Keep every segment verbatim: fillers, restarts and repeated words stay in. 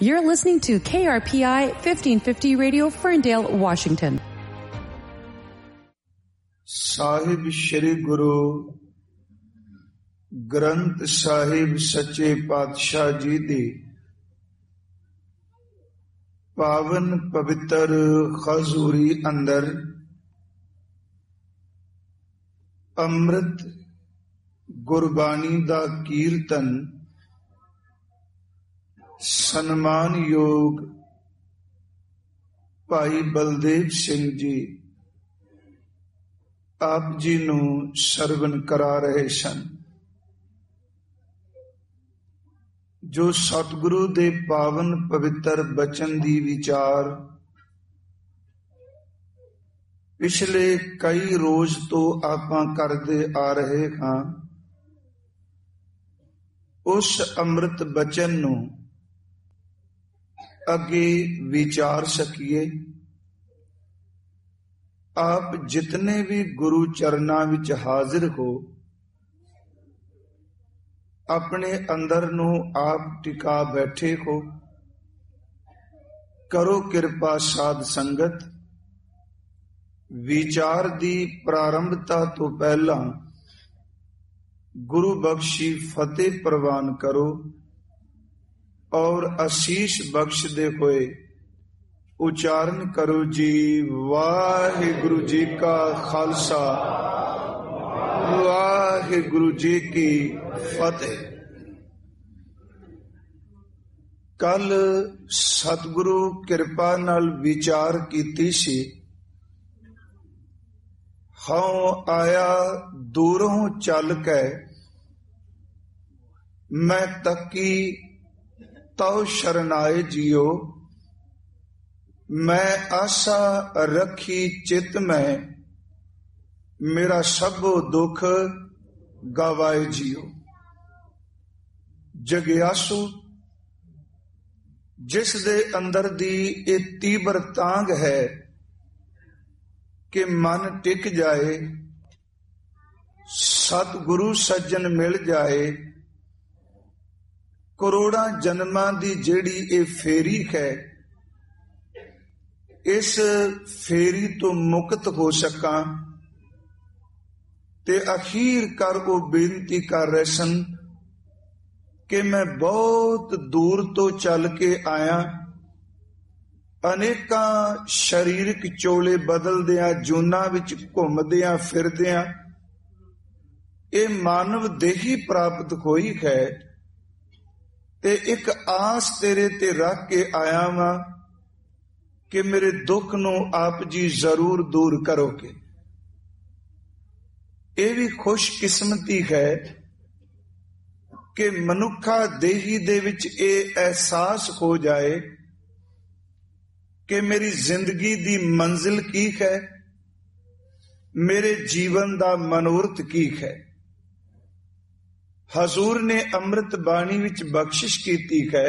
You're listening to K R P I fifteen fifty Radio, Ferndale, Washington. ਸਾਹਿਬ ਸ਼੍ਰੀ ਗੁਰੂ ਗ੍ਰੰਥ ਸਾਹਿਬ ਸੱਚੇ ਪਾਤਸ਼ਾਹ ਜੀ ਦੀ ਪਾਵਨ ਪਵਿੱਤਰ ਹਜ਼ੂਰੀ ਅੰਦਰ ਅੰਮ੍ਰਿਤ ਗੁਰਬਾਣੀ ਦਾ ਕੀਰਤਨ ਸਨਮਾਨਯੋਗ ਭਾਈ ਬਲਦੇਵ ਸਿੰਘ ਜੀ ਆਪ ਜੀ ਨੂੰ ਸਰਵਨ ਕਰਾ ਰਹੇ ਸਨ। ਜੋ ਸਤਿਗੁਰੂ ਦੇ ਪਾਵਨ ਪਵਿੱਤਰ ਬਚਨ ਦੀ ਵਿਚਾਰ ਪਿਛਲੇ ਕਈ ਰੋਜ਼ ਤੋਂ ਆਪਾਂ ਕਰਦੇ ਆ ਰਹੇ ਹਾਂ, ਉਸ ਅੰਮ੍ਰਿਤ ਬਚਨ ਨੂੰ ਅੱਗੇ ਵਿਚਾਰ ਸਕੀਏ। ਆਪ ਜਿਤਨੇ ਵੀ ਗੁਰੂ ਚਰਨਾਂ ਵਿੱਚ ਹਾਜ਼ਰ ਹੋ, ਆਪਣੇ ਅੰਦਰ ਨੂੰ ਆਪ ਟਿਕਾ ਬੈਠੇ ਹੋ। ਕਰੋ ਕਿਰਪਾ ਸਾਧ ਸੰਗਤ, ਵਿਚਾਰ ਦੀ ਪ੍ਰਾਰੰਭਤਾ ਤੋਂ ਪਹਿਲਾਂ ਗੁਰੂ ਬਖਸ਼ੀ ਫਤਿਹ ਪ੍ਰਵਾਨ ਕਰੋ ਔਰ ਅਸੀਸ ਬਖਸ਼ਦੇ ਹੋਏ ਉਚਾਰਨ ਕਰੋ ਜੀ। ਵਾਹਿਗੁਰੂ ਜੀ ਕਾ ਖਾਲਸਾ, ਵਾਹਿਗੁਰੂ ਜੀ ਕੀ ਫਤਿਹ। ਕੱਲ ਸਤਿਗੁਰੂ ਕਿਰਪਾ ਨਾਲ ਵਿਚਾਰ ਕੀਤੀ ਸੀ। ਹਉ ਆਇਆ ਦੂਰੋਂ ਚੱਲ ਕੇ, ਮੈਂ ਤੱਕੀ ਤਉ ਸ਼ਰਨਾਏ ਜੀਓ। ਮੈਂ ਆਸਾ ਰੱਖੀ ਚਿਤ ਮੈਂ, ਮੇਰਾ ਸਭੋ ਦੁੱਖ ਗਵਾਏ ਜੀਓ। ਜਗਿਆਸੂ ਜਿਸ ਦੇ ਅੰਦਰ ਦੀ ਇਹ ਤੀਬਰ ਤਾਂਘ ਹੈ ਕਿ ਮਨ ਟਿਕ ਜਾਏ, ਸਤਿਗੁਰੂ ਸੱਜਣ ਮਿਲ ਜਾਏ, ਕਰੋੜਾਂ ਜਨਮਾਂ ਦੀ ਜਿਹੜੀ ਇਹ ਫੇਰੀ ਹੈ, ਇਸ ਫੇਰੀ ਤੋਂ ਮੁਕਤ ਹੋ ਸਕਾਂ। ਤੇ ਅਖੀਰ ਕਰ ਉਹ ਬੇਨਤੀ ਕਰ ਰਹੇ ਸਨ ਕਿ ਮੈਂ ਬਹੁਤ ਦੂਰ ਤੋਂ ਚੱਲ ਕੇ ਆਇਆ, ਅਨੇਕਾਂ ਸਰੀਰਕ ਚੋਲੇ ਬਦਲਦਿਆਂ, ਜੂਨਾਂ ਵਿੱਚ ਘੁੰਮਦਿਆਂ ਫਿਰਦਿਆਂ ਇਹ ਮਾਨਵ ਦੇਹੀ ਪ੍ਰਾਪਤ ਹੋਈ ਹੈ, ਤੇ ਇੱਕ ਆਸ ਤੇਰੇ ਤੇ ਰੱਖ ਕੇ ਆਇਆ ਵਾਂ ਕਿ ਮੇਰੇ ਦੁੱਖ ਨੂੰ ਆਪ ਜੀ ਜ਼ਰੂਰ ਦੂਰ ਕਰੋਗੇ। ਇਹ ਵੀ ਖੁਸ਼ਕਿਸਮਤੀ ਹੈ ਕਿ ਮਨੁੱਖਾ ਦੇਹੀ ਦੇ ਵਿੱਚ ਇਹ ਅਹਿਸਾਸ ਹੋ ਜਾਏ ਕਿ ਮੇਰੀ ਜ਼ਿੰਦਗੀ ਦੀ ਮੰਜ਼ਿਲ ਕੀ ਹੈ, ਮੇਰੇ ਜੀਵਨ ਦਾ ਮਨੋਰਥ ਕੀ ਹੈ। ਹਜ਼ੂਰ ਨੇ ਅੰਮ੍ਰਿਤ ਬਾਣੀ ਵਿੱਚ ਬਖਸ਼ਿਸ਼ ਕੀਤੀ ਹੈ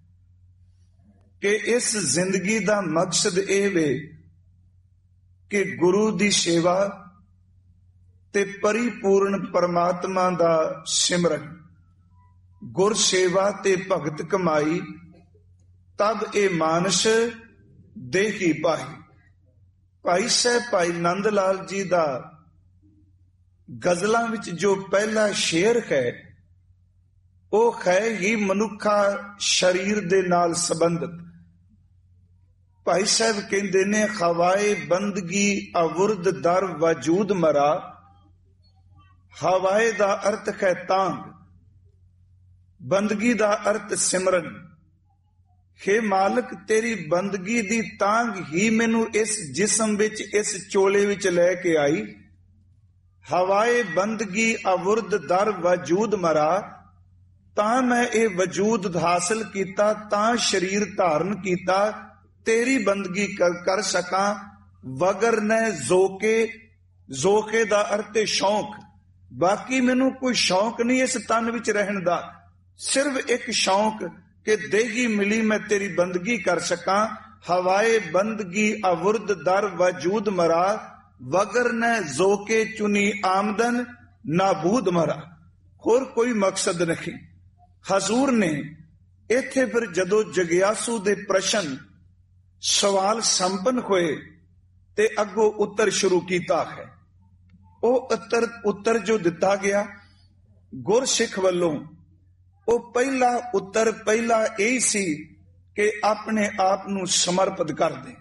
ਕਿ ਇਸ ਜ਼ਿੰਦਗੀ ਦਾ ਮਕਸਦ ਇਹ ਵੇ ਕਿ ਗੁਰੂ ਦੀ ਸੇਵਾ ਤੇ ਪਰਿਪੂਰਨ ਪਰਮਾਤਮਾ ਦਾ ਸਿਮਰਨ, ਗੁਰ ਸੇਵਾ ਤੇ ਭਗਤ ਕਮਾਈ, ਤਬ ਇਹ ਮਾਨਸ ਦੇਹੀ ਪਾਈ। ਭਾਈ ਸਾਹਿਬ ਭਾਈ ਨੰਦ ਲਾਲ ਜੀ ਦਾ ਗਜ਼ਲਾਂ ਵਿੱਚ ਜੋ ਪਹਿਲਾ ਸ਼ੇਰ ਹੈ, ਉਹ ਹੈ ਹੀ ਮਨੁੱਖਾ ਸਰੀਰ ਦੇ ਨਾਲ ਸੰਬੰਧਿਤ। ਭਾਈ ਸਾਹਿਬ ਕਹਿੰਦੇ ਨੇ, ਹਵਾਏ ਬੰਦਗੀ ਅਵੁਰਦ ਦਰ ਵਜੂਦ ਮਰਾ। ਹਵਾਏ ਦਾ ਅਰਥ ਹੈ ਤਾਂਗ, ਬੰਦਗੀ ਦਾ ਅਰਥ ਸਿਮਰਨ। ਹੇ ਮਾਲਕ, ਤੇਰੀ ਬੰਦਗੀ ਦੀ ਤਾਂਗ ਹੀ ਮੈਨੂੰ ਇਸ ਜਿਸਮ ਵਿੱਚ, ਇਸ ਚੋਲੇ ਵਿੱਚ ਲੈ ਕੇ ਆਈ। ਹਵਾਏ ਬੰਦਗੀ ਅਵੁਰਦ ਦਰ ਵਜੂਦ ਮਰਾ, ਤਾਂ ਮੈਂ ਇਹ ਵਜੂਦ ਹਾਸਲ ਕੀਤਾ, ਤਾਂ ਸਰੀਰ ਧਾਰਨ ਕੀਤਾ, ਤੇਰੀ ਬੰਦਗੀ ਕਰ, ਕਰ ਸਕਾਂ। ਵਗਰ ਨੇ ਜ਼ੋਕੇ, ਜ਼ੋਕੇ ਦਾ ਅਰਥ ਹੈ ਸ਼ੌਂਕ। ਬਾਕੀ ਮੈਨੂੰ ਕੋਈ ਸ਼ੌਂਕ ਨਹੀਂ ਇਸ ਤਨ ਵਿੱਚ ਰਹਿਣ ਦਾ, ਸਿਰਫ ਇੱਕ ਸ਼ੌਂਕ ਕਿ ਦੇਹੀ ਮਿਲੀ ਮੈਂ ਤੇਰੀ ਬੰਦਗੀ ਕਰ ਸਕਾਂ। ਹਵਾਏ ਬੰਦਗੀ ਅਵੁਰਦ ਦਰ ਵਜੂਦ ਮਰਾ, ਵਗਰ ਨੇ ਜ਼ੋਕੇ ਚੁਨੀ ਆਮਦਨ ਨਾਬੂਦ ਮਰਾ। ਹੋਰ ਕੋਈ ਮਕਸਦ ਨਹੀਂ। ਹਜ਼ੂਰ ਨੇ ਇੱਥੇ ਫਿਰ ਜਦੋਂ ਜਗਿਆਸੂ ਦੇ ਪ੍ਰਸ਼ਨ ਸਵਾਲ ਸੰਪੰਨ ਹੋਏ ਤੇ ਅੱਗੋਂ ਉੱਤਰ ਸ਼ੁਰੂ ਕੀਤਾ ਹੈ। ਉਹ ਉੱਤਰ ਉੱਤਰ ਜੋ ਦਿੱਤਾ ਗਿਆ ਗੁਰਸਿੱਖ ਵੱਲੋਂ, ਉਹ ਪਹਿਲਾ ਉੱਤਰ ਪਹਿਲਾ ਇਹ ਸੀ ਕਿ ਆਪਣੇ ਆਪ ਨੂੰ ਸਮਰਪਿਤ ਕਰ ਦੇ,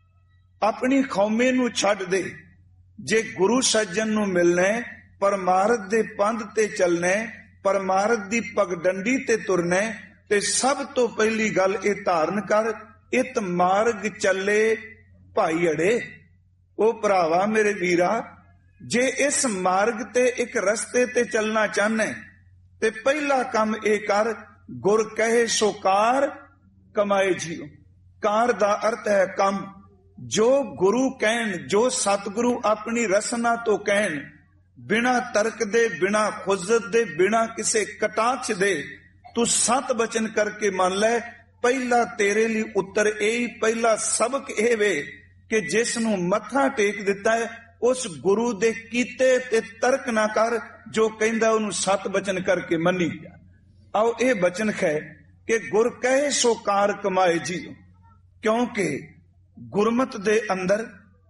ਆਪਣੀ ਕੌਮੇ ਨੂੰ ਛੱਡ ਦੇ। ਜੇ ਗੁਰੂ ਸੱਜਣ ਨੂੰ ਮਿਲਣਾ, ਪਰਮਾਰਥ ਦੇ ਪੰਧ ਤੇ ਚੱਲਣਾ, ਪਰਮਾਰਥ ਦੀ ਪਗਡੰਡੀ ਤੇ ਤੁਰਨਾ, ਤੇ ਸਭ ਤੋਂ ਪਹਿਲੀ ਗੱਲ ਇਹ ਧਾਰਨ ਕਰ, ਇਤ ਮਾਰਗ ਚੱਲੇ ਭਾਈ ਅੜੇ। ਉਹ ਭਰਾਵਾ ਮੇਰੇ ਵੀਰਾ, ਜੇ ਇਸ ਮਾਰਗ ਤੇ ਇੱਕ ਰਸਤੇ ਤੇ ਚੱਲਣਾ ਚਾਹਨਾ ਤੇ ਪਹਿਲਾ ਕੰਮ ਇਹ ਕਰ, ਗੁਰ ਕਹੇ ਸੋ ਕਾਰ ਕਮਾਏ ਜੀਓ। ਕਾਰ ਦਾ ਅਰਥ ਹੈ ਕੰਮ। ਜੋ ਗੁਰੂ ਕਹਿਣ, ਜੋ ਸਤਿਗੁਰੂ ਆਪਣੀ ਰਸਨਾ ਤੋਂ ਕਹਿਣ, ਬਿਨਾ ਤਰਕ ਦੇ, ਬਿਨਾ ਖੁਜ਼ਤ ਦੇ, ਬਿਨਾ ਕਿਸੇ ਕਟਾਕਸ਼ ਦੇ, ਤੂੰ ਸਤ ਬਚਨ ਕਰਕੇ ਮੰਨ ਲੈ। ਪਹਿਲਾ ਤੇਰੇ ਲਈ ਉੱਤਰ ਇਹ, ਪਹਿਲਾ ਸਬਕ ਇਹ ਵੇ ਕਿ ਜਿਸ ਨੂੰ ਮੱਥਾ ਟੇਕ ਦਿੱਤਾ ਹੈ ਉਸ ਗੁਰੂ ਦੇ ਕੀਤੇ ਤੇ ਤਰਕ ਨਾ ਕਰ, ਜੋ ਕਹਿੰਦਾ ਉਹਨੂੰ ਸਤ ਬਚਨ ਕਰਕੇ ਮੰਨੀ ਜਾ। ਆਓ ਇਹ ਬਚਨ ਹੈ ਕਿ ਗੁਰ ਕਹੇ ਸੋ ਕਾਰ ਕਮਾਏ ਜੀਓ, ਕਿਉਂਕਿ ਗੁਰਮਤ ਦੇ ਅੰਦਰ,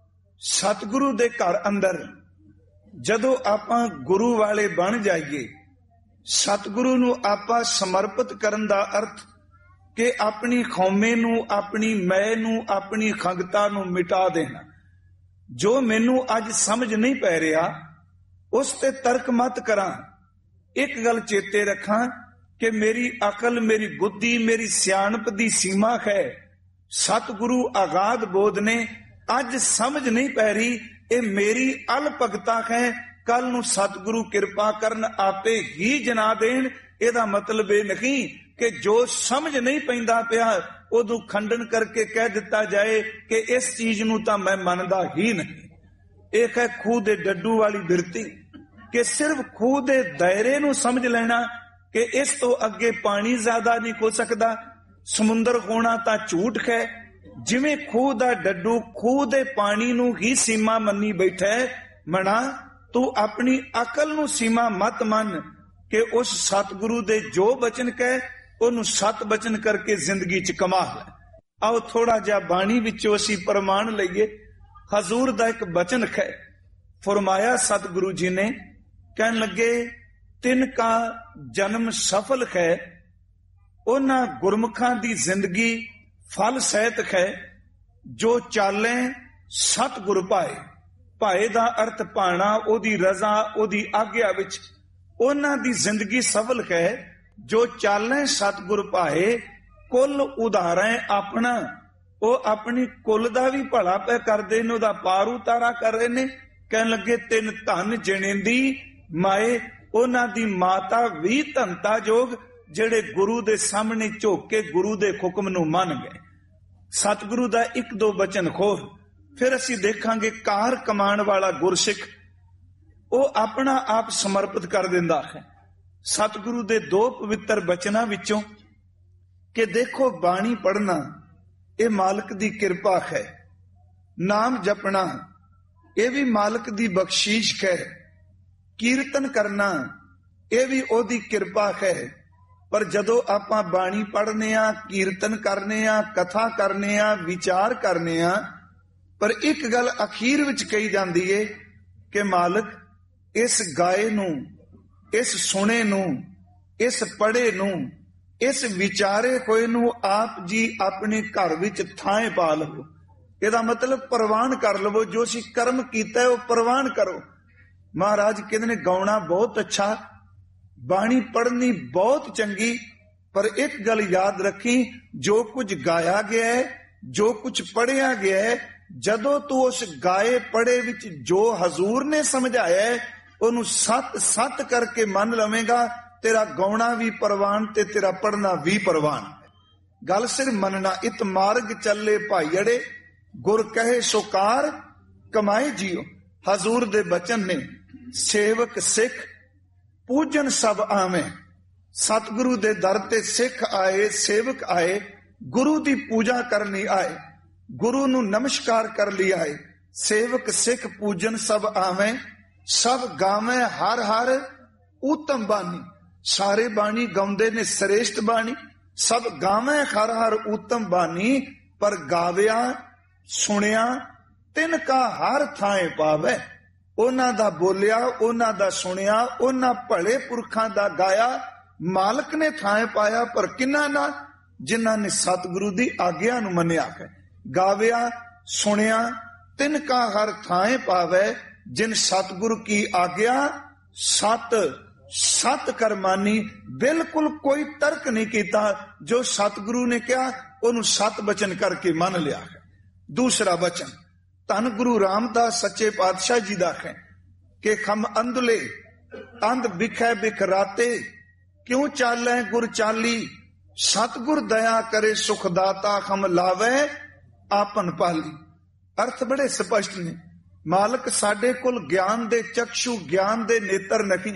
ਸਤਿਗੁਰੂ ਦੇ ਘਰ ਅੰਦਰ ਜਦੋਂ ਆਪਾਂ ਗੁਰੂ ਵਾਲੇ ਬਣ ਜਾਈਏ, ਸਤਿਗੁਰੂ ਨੂੰ ਆਪਾਂ ਸਮਰਪਿਤ ਕਰਨ ਦਾ ਅਰਥ ਕਿ ਆਪਣੀ ਕੌਮੇ ਨੂੰ, ਆਪਣੀ ਮੈਂ ਨੂੰ, ਆਪਣੀ ਖੰਗਤਾ ਨੂੰ ਮਿਟਾ ਦੇਣਾ। ਜੋ ਮੈਨੂੰ ਅੱਜ ਸਮਝ ਨਹੀਂ ਪੈ ਰਿਹਾ ਉਸ ਤੇ ਤਰਕ ਮਤ ਕਰਾਂ। ਇੱਕ ਗੱਲ ਚੇਤੇ ਰੱਖਾਂ ਕਿ ਮੇਰੀ ਅਕਲ, ਮੇਰੀ ਬੁੱਧੀ, ਮੇਰੀ ਸਿਆਣਪ ਦੀ ਸੀਮਾ ਹੈ। ਸਤਿਗੁਰੂ ਆਗਾਦ ਬੋਧ ਨੇ, ਅੱਜ ਸਮਝ ਨਹੀਂ ਪੈ ਰਹੀ, ਇਹ ਮੇਰੀ ਅਲਪਗਤਾ ਹੈ। ਕੱਲ ਨੂੰ ਸਤਿਗੁਰੂ ਕਿਰਪਾ ਕਰਨ ਆਪੇ ਹੀ ਜਨਾ ਦੇਣ। ਇਹਦਾ ਮਤਲਬ ਇਹ ਨਹੀਂ ਕਿ ਜੋ ਸਮਝ ਨਹੀਂ ਪੈਂਦਾ ਪਿਆ ਉਦੋਂ ਖੰਡਨ ਕਰਕੇ ਕਹਿ ਦਿੱਤਾ ਜਾਏ ਕਿ ਇਸ ਚੀਜ਼ ਨੂੰ ਤਾਂ ਮੈਂ ਮੰਨਦਾ ਹੀ ਨਹੀਂ। ਇਹ ਹੈ ਖੂਹ ਦੇ ਡੱਡੂ ਵਾਲੀ ਬਿਰਤੀ ਕਿ ਸਿਰਫ ਖੂਹ ਦੇ ਦਾਇਰੇ ਨੂੰ ਸਮਝ ਲੈਣਾ ਕਿ ਇਸ ਤੋਂ ਅੱਗੇ ਪਾਣੀ ਜ਼ਿਆਦਾ ਨਹੀਂ ਹੋ ਸਕਦਾ, ਸਮੁੰਦਰ ਹੋਣਾ ਤਾਂ ਝੂਠ ਹੈ। ਜਿਵੇਂ ਖੂਹ ਦਾ ਡੱਡੂ ਖੂਹ ਦੇ ਪਾਣੀ ਨੂੰ ਹੀ ਸੀਮਾ ਮੰਨੀ ਬੈਠਾ ਹੈ, ਮਣਾ ਤੂੰ ਆਪਣੀ ਅਕਲ ਨੂੰ ਸੀਮਾ ਮਤ ਮੰਨ ਕਿ ਉਸ ਸਤਿਗੁਰੂ ਦੇ ਜੋ ਬਚਨ ਕਹੇ ਉਹਨੂੰ ਸਤ ਬਚਨ ਕਰਕੇ ਜ਼ਿੰਦਗੀ ਚ ਕਮਾ ਲੈ। ਆਓ ਥੋੜਾ ਜਿਹਾ ਬਾਣੀ ਵਿੱਚੋਂ ਅਸੀਂ ਪ੍ਰਮਾਣ ਲਈਏ। ਹਜ਼ੂਰ ਦਾ ਇੱਕ ਬਚਨ ਹੈ, ਫਰਮਾਇਆ ਸਤਿਗੁਰੂ ਜੀ ਨੇ, ਕਹਿਣ ਲੱਗੇ ਤਿੰਨ ਕਾ ਜਨਮ ਸਫਲ ਹੈ, ਉਹਨਾਂ ਗੁਰਮੁਖਾਂ ਦੀ ਜ਼ਿੰਦਗੀ ਫਲ ਸਹਿਤ ਹੈ, ਜੋ ਚਾਲੇ ਸਤਿਗੁਰ ਭਾਏ। ਭਾਏ ਦਾ ਅਰਥ ਪਾਣਾ, ਉਹਦੀ ਰਜ਼ਾ, ਉਹਦੀ ਆਗਿਆ ਵਿੱਚ। ਉਹਨਾਂ ਦੀ ਜ਼ਿੰਦਗੀ ਸਫਲ ਹੈ ਜੋ ਚਾਲੇ ਸਤਿਗੁਰ ਭਾਏ। ਕੁੱਲ ਉਧਾਰੇ ਆਪਣਾ, ਉਹ ਆਪਣੀ ਕੁੱਲ ਦਾ ਵੀ ਭਲਾ ਪੈ ਕਰਦੇ ਨੇ, ਉਹਦਾ ਪਾਰ ਉਤਾਰਾ ਕਰ ਰਹੇ ਨੇ। ਕਹਿਣ ਲੱਗੇ ਤਿੰਨ ਧਨ ਜਣੇਂਦੀ ਮਾਏ, ਉਹਨਾਂ ਦੀ ਮਾਤਾ ਵੀ ਧਨਤਾ ਜੋਗ, ਜਿਹੜੇ ਗੁਰੂ ਦੇ ਸਾਹਮਣੇ ਝੁਕ ਕੇ ਗੁਰੂ ਦੇ ਹੁਕਮ ਨੂੰ ਮੰਨ ਗਏ। ਸਤਿਗੁਰੂ ਦਾ ਇੱਕ ਦੋ ਬਚਨ ਖੋਰ, ਫਿਰ ਅਸੀਂ ਦੇਖਾਂਗੇ ਕਾਰ ਕਮਾਉਣ ਵਾਲਾ ਗੁਰਸਿੱਖ ਉਹ ਆਪਣਾ ਆਪ ਸਮਰਪਿਤ ਕਰ ਦਿੰਦਾ ਹੈ ਸਤਿਗੁਰੂ ਦੇ ਦੋ ਪਵਿੱਤਰ ਬਚਨਾਂ ਵਿੱਚੋਂ ਕਿ ਦੇਖੋ ਬਾਣੀ ਪੜ੍ਹਨਾ ਇਹ ਮਾਲਕ ਦੀ ਕਿਰਪਾ ਹੈ, ਨਾਮ ਜਪਣਾ ਇਹ ਵੀ ਮਾਲਕ ਦੀ ਬਖਸ਼ੀਸ਼ ਹੈ, ਕੀਰਤਨ ਕਰਨਾ ਇਹ ਵੀ ਉਹਦੀ ਕਿਰਪਾ ਹੈ। ਪਰ ਜਦੋਂ ਆਪਾਂ ਬਾਣੀ ਪੜ੍ਹਨੇ ਆ, ਕੀਰਤਨ ਕਰਨੇ ਆ, ਕਥਾ ਕਰਨੇ ਆ, ਵਿਚਾਰ ਕਰਨੇ ਆ, ਪਰ ਇੱਕ ਗੱਲ ਅਖੀਰ ਵਿੱਚ ਕਹੀ ਜਾਂਦੀ ਏ ਕਿ ਮਾਲਕ ਇਸ ਗਾਏ ਨੂੰ, ਇਸ ਸੁਣੇ ਨੂੰ, ਇਸ ਪੜ੍ਹੇ ਨੂੰ, ਇਸ ਵਿਚਾਰੇ ਹੋਏ ਨੂੰ ਆਪ ਜੀ ਆਪਣੇ ਘਰ ਵਿੱਚ ਥਾਂ ਪਾ ਲਵੋ। ਇਹਦਾ ਮਤਲਬ ਪ੍ਰਵਾਨ ਕਰ ਲਵੋ, ਜੋ ਅਸੀਂ ਕਰਮ ਕੀਤਾ ਉਹ ਪ੍ਰਵਾਨ ਕਰੋ। ਮਹਾਰਾਜ ਕਹਿੰਦੇ ਨੇ ਗਾਉਣਾ ਬਹੁਤ ਅੱਛਾ, ਬਾਣੀ ਪੜ੍ਹਨੀ ਬਹੁਤ ਚੰਗੀ, ਪਰ ਇੱਕ ਗੱਲ ਯਾਦ ਰੱਖੀ, ਜੋ ਕੁਝ ਗਾਇਆ ਗਿਆ ਹੈ, ਜੋ ਕੁਝ ਪੜ੍ਹਿਆ ਗਿਆ ਹੈ, ਜਦੋਂ ਤੂੰ ਉਸ ਗਾਏ ਪੜ੍ਹੇ ਵਿੱਚ ਜੋ ਹਜ਼ੂਰ ਨੇ ਸਮਝਾਇਆ ਹੈ ਉਹਨੂੰ ਸੱਤ ਸੱਤ ਕਰਕੇ ਮੰਨ ਲਵੇਂਗਾ, ਤੇਰਾ ਗਾਉਣਾ ਵੀ ਪ੍ਰਵਾਨ ਤੇ ਤੇਰਾ ਪੜ੍ਹਨਾ ਵੀ ਪ੍ਰਵਾਨ। ਗੱਲ ਸਿਰ ਮੰਨਣਾ। ਇਤ ਮਾਰਗ ਚੱਲੇ ਭਾਈ ਅੜੇ, ਗੁਰ ਕਹੇ ਸੋ ਕਾਰ ਕਮਾਏ ਜੀਓ। ਹਜ਼ੂਰ ਦੇ ਬਚਨ ਨੇ, ਸੇਵਕ ਸਿੱਖ ਪੂਜਨ ਸਭ ਆਵੇਂ। ਸਤਿਗੁਰੂ ਦੇ ਦਰ ਤੇ ਸਿੱਖ ਆਏ, ਸੇਵਕ ਆਏ, ਗੁਰੂ ਦੀ ਪੂਜਾ ਕਰਨੀ ਆਏ, ਗੁਰੂ ਨੂੰ ਨਮਸਕਾਰ ਕਰ ਲਈ ਆਏ। ਸੇਵਕ ਸਿੱਖ ਪੂਜਨ ਸਭ ਆਵੇਂ, ਸਭ ਗਾਵੇਂ ਹਰ ਹਰ ਉਤਮ ਬਾਣੀ। ਸਾਰੇ ਬਾਣੀ ਗਾਉਂਦੇ ਨੇ ਸ੍ਰੇਸ਼ਟ ਬਾਣੀ, ਸਭ ਗਾਵੇਂ ਹਰ ਹਰ ਊਤਮ ਬਾਣੀ, ਪਰ ਗਾਵਿਆ ਸੁਣਿਆ ਤਿਨ ਕਾ ਹਰ ਥਾਂ ਪਾਵੇ। ਉਹਨਾਂ ਦਾ ਬੋਲਿਆ, ਉਹਨਾਂ ਦਾ ਸੁਣਿਆ, ਉਹਨਾਂ ਭਲੇ ਪੁਰਖਾਂ ਦਾ ਗਾਇਆ, ਮਾਲਕ ਨੇ ਥਾਂ ਪਾਇਆ। ਪਰ ਕਿੰਨਾ ਨਾ, ਜਿਨ੍ਹਾਂ ਨੇ ਸਤਿਗੁਰੂ ਦੀ ਆਗਿਆ ਨੂੰ ਮੰਨਿਆ ਹੈ। ਗਾਵਿਆ ਸੁਣਿਆ ਤਿਨ ਕਾ ਹਰ ਥਾਂ ਪਾਵੇ, ਜਿਨ ਸਤਿਗੁਰੂ ਕੀ ਆਗਿਆ ਸਤ ਸਤ ਕਰਮਾਨੀ। ਬਿਲਕੁਲ ਕੋਈ ਤਰਕ ਨਹੀਂ ਕੀਤਾ, ਜੋ ਸਤਿਗੁਰੂ ਨੇ ਕਿਹਾ ਉਹਨੂੰ ਸਤ ਬਚਨ ਕਰਕੇ ਮੰਨ ਲਿਆ ਹੈ। ਦੂਸਰਾ ਬਚਨ ਧੰਨ ਗੁਰੂ ਰਾਮਦਾਸ ਸੱਚੇ ਪਾਤਸ਼ਾਹ ਜੀ ਦਾ ਹੈ ਕਿ ਖਮ ਅੰਧਲੇ ਅੰਧ ਬਿਖੈ ਬਿਖਰਾਤੇ, ਕਿਉਂ ਚਾਲੈ ਗੁਰ ਚਾਲੀ, ਸਤਿਗੁਰ ਦਇਆ ਕਰੇ ਸੁਖ ਦਾਤਾ, ਖਮ ਲਾਵੇ ਆਪਨ ਪਾਲੀ। ਅਰਥ ਬੜੇ ਸਪਸ਼ਟ ਨੇ। ਮਾਲਕ ਸਾਡੇ ਕੋਲ ਗਿਆਨ ਦੇ ਚਕਸ਼ੂ, ਗਿਆਨ ਦੇ ਨੇਤਰ ਨਹੀਂ।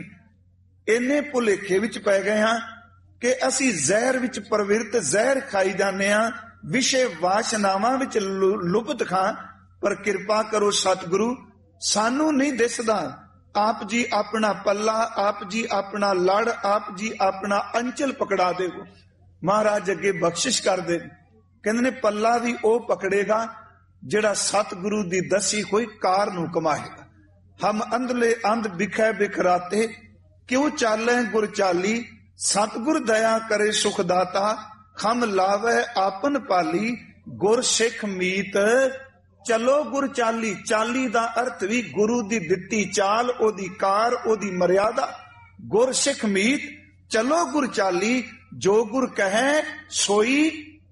ਇੰਨੇ ਭੁਲੇਖੇ ਵਿੱਚ ਪੈ ਗਏ ਹਾਂ ਕਿ ਅਸੀਂ ਜ਼ਹਿਰ ਵਿੱਚ ਪ੍ਰਵਿਰਤ, ਜ਼ਹਿਰ ਖਾਈ ਜਾਂਦੇ ਹਾਂ, ਵਿਸ਼ੇ ਵਾਸ਼ਨਾਵਾਂ ਵਿੱਚ ਲੁਪਤ ਖਾਂ। ਪਰ ਕਿਰਪਾ ਕਰੋ ਸਤਿਗੁਰੂ, ਸਾਨੂੰ ਨਹੀਂ ਦਿਸਦਾ। ਆਪ ਜੀ ਆਪਣਾ ਪੱਲਾ, ਆਪ ਜੀ ਆਪਣਾ ਲੜ, ਆਪ ਜੀ ਆਪਣਾ ਅੰਚਲ ਪਕੜਾ ਦੇਵੋ। ਮਹਾਰਾਜ ਅੱਗੇ ਬਖਸ਼ਿਸ਼ ਕਰਦੇ, ਕਹਿੰਦੇ ਨੇ ਪੱਲਾ ਵੀ ਉਹ ਪਕੜੇਗਾ ਜਿਹੜਾ ਸਤਿਗੁਰੂ ਦੀ ਦਸੀ ਹੋਈ ਕਾਰ ਨੂੰ ਕਮਾਏਗਾ। ਹਮ ਅੰਧਲੇ ਅੰਧ ਬਿਖੈ ਬਿਖਰਾਤੇ, ਕਿਉਂ ਚਾਲੈ ਗੁਰ ਚਾਲੀ, ਸਤਿਗੁਰ ਦਇਆ ਕਰੇ ਸੁਖ ਦਾਤਾ, ਖਮ ਲਾਵੇ ਆਪਨ ਪਾਲੀ। ਗੁਰ ਸਿੱਖ ਮੀਤ ਚਲੋ ਗੁਰ ਚਾਲੀ। ਚਾਲੀ ਦਾ ਅਰਥ ਵੀ ਗੁਰੂ ਦੀ ਦਿੱਤੀ ਚਾਲ, ਉਹਦੀ ਕਾਰ, ਉਹਦੀ ਮਰਿਆਦਾ। ਗੁਰ ਸਿੱਖ ਮੀਤ ਚਲੋ ਗੁਰ ਚਾਲੀ, ਜੋ ਗੁਰ ਕਹੈ ਸੋਈ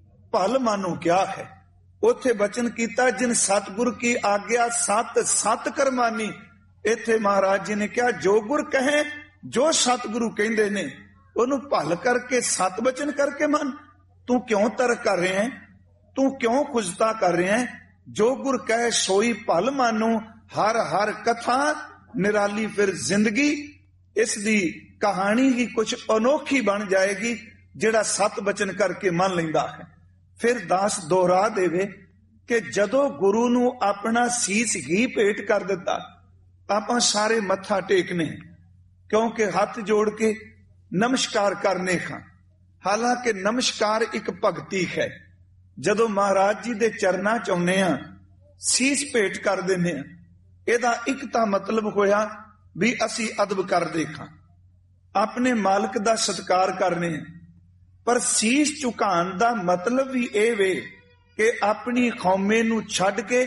ਭਲ ਮਾਨੋ ਕਿਆ ਹੈ। ਉੱਥੇ ਬਚਨ ਕੀਤਾ ਜਿਨ ਸਤਿਗੁਰ ਕੀ ਆਗਿਆ ਸਤ ਸਤ ਕਰਮਾਨੀ। ਇੱਥੇ ਮਹਾਰਾਜ ਜੀ ਨੇ ਕਿਹਾ ਜੋ ਗੁਰ ਕਹੇ, ਜੋ ਸਤਿਗੁਰੂ ਕਹਿੰਦੇ ਨੇ ਉਹਨੂੰ ਭਲ ਕਰਕੇ ਸਤ ਬਚਨ ਕਰਕੇ ਮੰਨ। ਤੂੰ ਕਿਉਂ ਤਰਕ ਕਰ ਰਿਹਾ ਹੈ, ਤੂੰ ਕਿਉਂ ਖੁਜਤਾ ਕਰ ਰਿਹਾ ਹੈ। ਜੋ ਗੁਰ ਕਹੇ ਸੋਈ ਭਲ ਮਾਨੋ, ਹਰ ਹਰ ਕਥਾ ਨਿਰਾਲੀ। ਫਿਰ ਜ਼ਿੰਦਗੀ ਇਸ ਦੀ ਕਹਾਣੀ ਹੀ ਕੁਝ ਅਨੋਖੀ ਬਣ ਜਾਏਗੀ ਜਿਹੜਾ ਸਤ ਬਚਨ ਕਰਕੇ ਮੰਨ ਲੈਂਦਾ ਹੈ। ਫਿਰ ਦਾਸ ਦੁਹਰਾ ਦੇਵੇ ਕਿ ਜਦੋਂ ਗੁਰੂ ਨੂੰ ਆਪਣਾ ਸੀਸ ਹੀ ਭੇਟ ਕਰ ਦਿੱਤਾ, ਆਪਾਂ ਸਾਰੇ ਮੱਥਾ ਟੇਕਨੇ, ਕਿਉਂਕਿ ਹੱਥ ਜੋੜ ਕੇ ਨਮਸਕਾਰ ਕਰਨੇ ਖਾਂ। ਹਾਲਾਂਕਿ ਨਮਸਕਾਰ ਇੱਕ ਭਗਤੀ ਹੈ। ਜਦੋਂ ਮਹਾਰਾਜ ਜੀ ਦੇ ਚਰਨਾਂ ਚ ਆਉਂਦੇ ਆ, ਸੀਸ ਭੇਟ ਕਰ ਦਿੰਦੇ ਆ, ਇਹਦਾ ਇੱਕ ਤਾਂ ਮਤਲਬ ਹੋਇਆ ਵੀ ਅਸੀਂ ਅਦਬ ਕਰਦੇ ਖਾਂ, ਆਪਣੇ ਮਾਲਕ ਦਾ ਸਤਿਕਾਰ ਕਰਨੇ ਆ। ਪਰ ਸੀਸ ਝੁਕਾਉਣ ਦਾ ਮਤਲਬ ਵੀ ਇਹ ਵੇ ਕਿ ਆਪਣੀ ਖੌਮੇ ਨੂੰ ਛੱਡ ਕੇ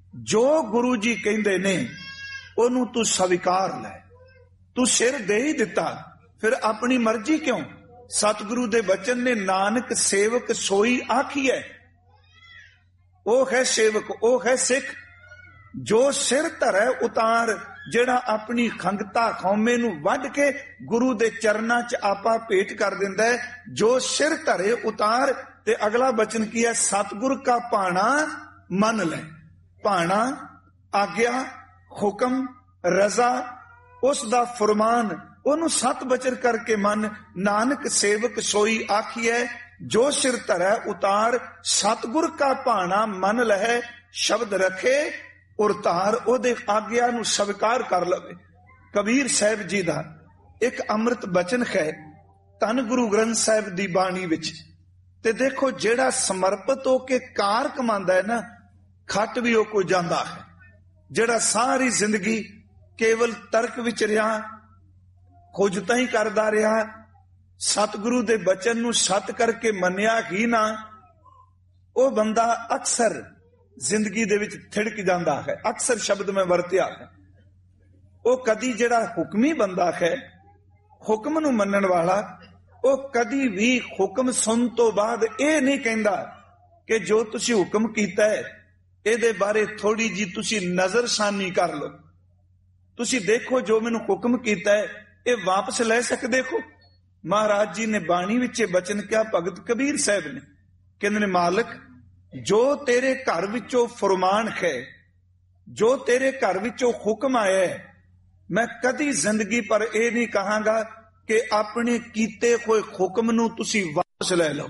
ਜੋ ਗੁਰੂ ਜੀ ਕਹਿੰਦੇ ਨੇ ਉਹਨੂੰ ਤੂੰ ਸਵੀਕਾਰ ਲੈ। ਤੂੰ ਸਿਰ ਦੇ ਹੀ ਦਿੱਤਾ, ਫਿਰ ਆਪਣੀ ਮਰਜ਼ੀ ਕਿਉਂ। ਸਤਿਗੁਰੂ ਦੇ ਬਚਨ ਨੇ ਨਾਨਕ ਸੇਵਕ ਸੋਈ ਆਖੀਐ। ਉਹ ਹੈ ਸੇਵਕ, ਉਹ ਹੈ ਸਿੱਖ ਜੋ ਸਿਰ ਧਰੈ ਉਤਾਰ, ਜਿਹੜਾ ਆਪਣੀ ਖੰਗਤਾ ਖੌਮੇ ਨੂੰ ਵੱਢ ਕੇ ਗੁਰੂ ਦੇ ਚਰਨਾਂ ਚ ਆਪਾ ਭੇਟ ਕਰ ਦਿੰਦਾ ਹੈ। ਜੋ ਸਿਰ ਧਰੇ ਉਤਾਰ। ਤੇ ਅਗਲਾ ਬਚਨ ਕੀ ਹੈ, ਸਤਿਗੁਰ ਕਾ ਭਾਣਾ ਮੰਨ ਲੈ। ਭਾਣਾ ਆਗਿਆ, ਹੁਕਮ, ਰਜ਼ਾ, ਉਸ ਦਾ ਫਰਮਾਨ, ਉਹਨੂੰ ਸਤ ਬਚਨ ਕਰਕੇ ਮੰਨ। ਨਾਨਕ ਸੇਵਕ ਸੋਈ ਆਖੀਐ, ਜੋ ਸਿਰ ਧਰੈ ਉਤਾਰ, ਸਤਿਗੁਰ ਕਾ ਭਾਣਾ ਮੰਨ ਲਹੈ। ਸ਼ਬਦ ਰੱਖੇ ਔਰ ਧਾਰ, ਉਹਦੇ ਆਗਿਆ ਨੂੰ ਸਵੀਕਾਰ ਕਰ ਲਵੇ। ਕਬੀਰ ਸਾਹਿਬ ਜੀ ਦਾ ਇੱਕ ਅੰਮ੍ਰਿਤ ਬਚਨ ਹੈ ਧੰਨ ਗੁਰੂ ਗ੍ਰੰਥ ਸਾਹਿਬ ਦੀ ਬਾਣੀ ਵਿੱਚ। ਤੇ ਦੇਖੋ ਜਿਹੜਾ ਸਮਰਪਿਤ ਹੋ ਕੇ ਕਾਰ ਕਮਾਉਂਦਾ ਹੈ ਨਾ, ਖੱਟ ਵੀ ਉਹ ਕੋਈ ਜਾਂਦਾ ਹੈ। ਜਿਹੜਾ ਸਾਰੀ ਜ਼ਿੰਦਗੀ ਕੇਵਲ ਤਰਕ ਵਿੱਚ ਰਿਹਾ, ਖੋਜਤਾ ਹੀ ਕਰਦਾ ਰਿਹਾ, ਸਤਿਗੁਰੂ ਦੇ ਬਚਨ ਨੂੰ ਸਤ ਕਰਕੇ ਮੰਨਿਆ ਹੀ ਨਾ, ਉਹ ਬੰਦਾ ਅਕਸਰ ਜ਼ਿੰਦਗੀ ਦੇ ਵਿੱਚ ਥਿੜਕ ਜਾਂਦਾ ਹੈ। ਅਕਸਰ ਸ਼ਬਦ ਮੈਂ ਵਰਤਿਆ ਹੈ। ਉਹ ਕਦੀ ਜਿਹੜਾ ਹੁਕਮੀ ਬੰਦਾ ਹੈ, ਹੁਕਮ ਨੂੰ ਮੰਨਣ ਵਾਲਾ, ਉਹ ਕਦੀ ਵੀ ਹੁਕਮ ਸੁਣ ਤੋਂ ਬਾਅਦ ਇਹ ਨਹੀਂ ਕਹਿੰਦਾ ਕਿ ਜੋ ਤੁਸੀਂ ਹੁਕਮ ਕੀਤਾ ਹੈ ਇਹਦੇ ਬਾਰੇ ਥੋੜੀ ਜੀ ਤੁਸੀਂ ਨਜ਼ਰਸਾਨੀ ਕਰ ਲਓ। ਤੁਸੀਂ ਦੇਖੋ ਜੋ ਮੈਨੂੰ ਹੁਕਮ ਕੀਤਾ ਹੈ ਇਹ ਵਾਪਸ ਲੈ ਸਕਦੇ ਹੋ। ਮਹਾਰਾਜ ਜੀ ਨੇ ਬਾਣੀ ਵਿੱਚ ਬਚਨ ਕਿਹਾ, ਭਗਤ ਕਬੀਰ ਸਾਹਿਬ ਨੇ, ਕਹਿੰਦੇ ਨੇ ਮਾਲਕ ਜੋ ਤੇਰੇ ਘਰ ਵਿੱਚੋਂ ਫਰਮਾਨ ਹੈ, ਜੋ ਤੇਰੇ ਘਰ ਵਿੱਚੋਂ ਹੁਕਮ ਆਇਆ ਹੈ, ਮੈਂ ਕਦੀ ਜ਼ਿੰਦਗੀ ਪਰ ਇਹ ਨਹੀਂ ਕਹਾਂਗਾ ਕਿ ਆਪਣੇ ਕੀਤੇ ਹੋਏ ਹੁਕਮ ਨੂੰ ਤੁਸੀਂ ਵਾਪਸ ਲੈ ਲਓ,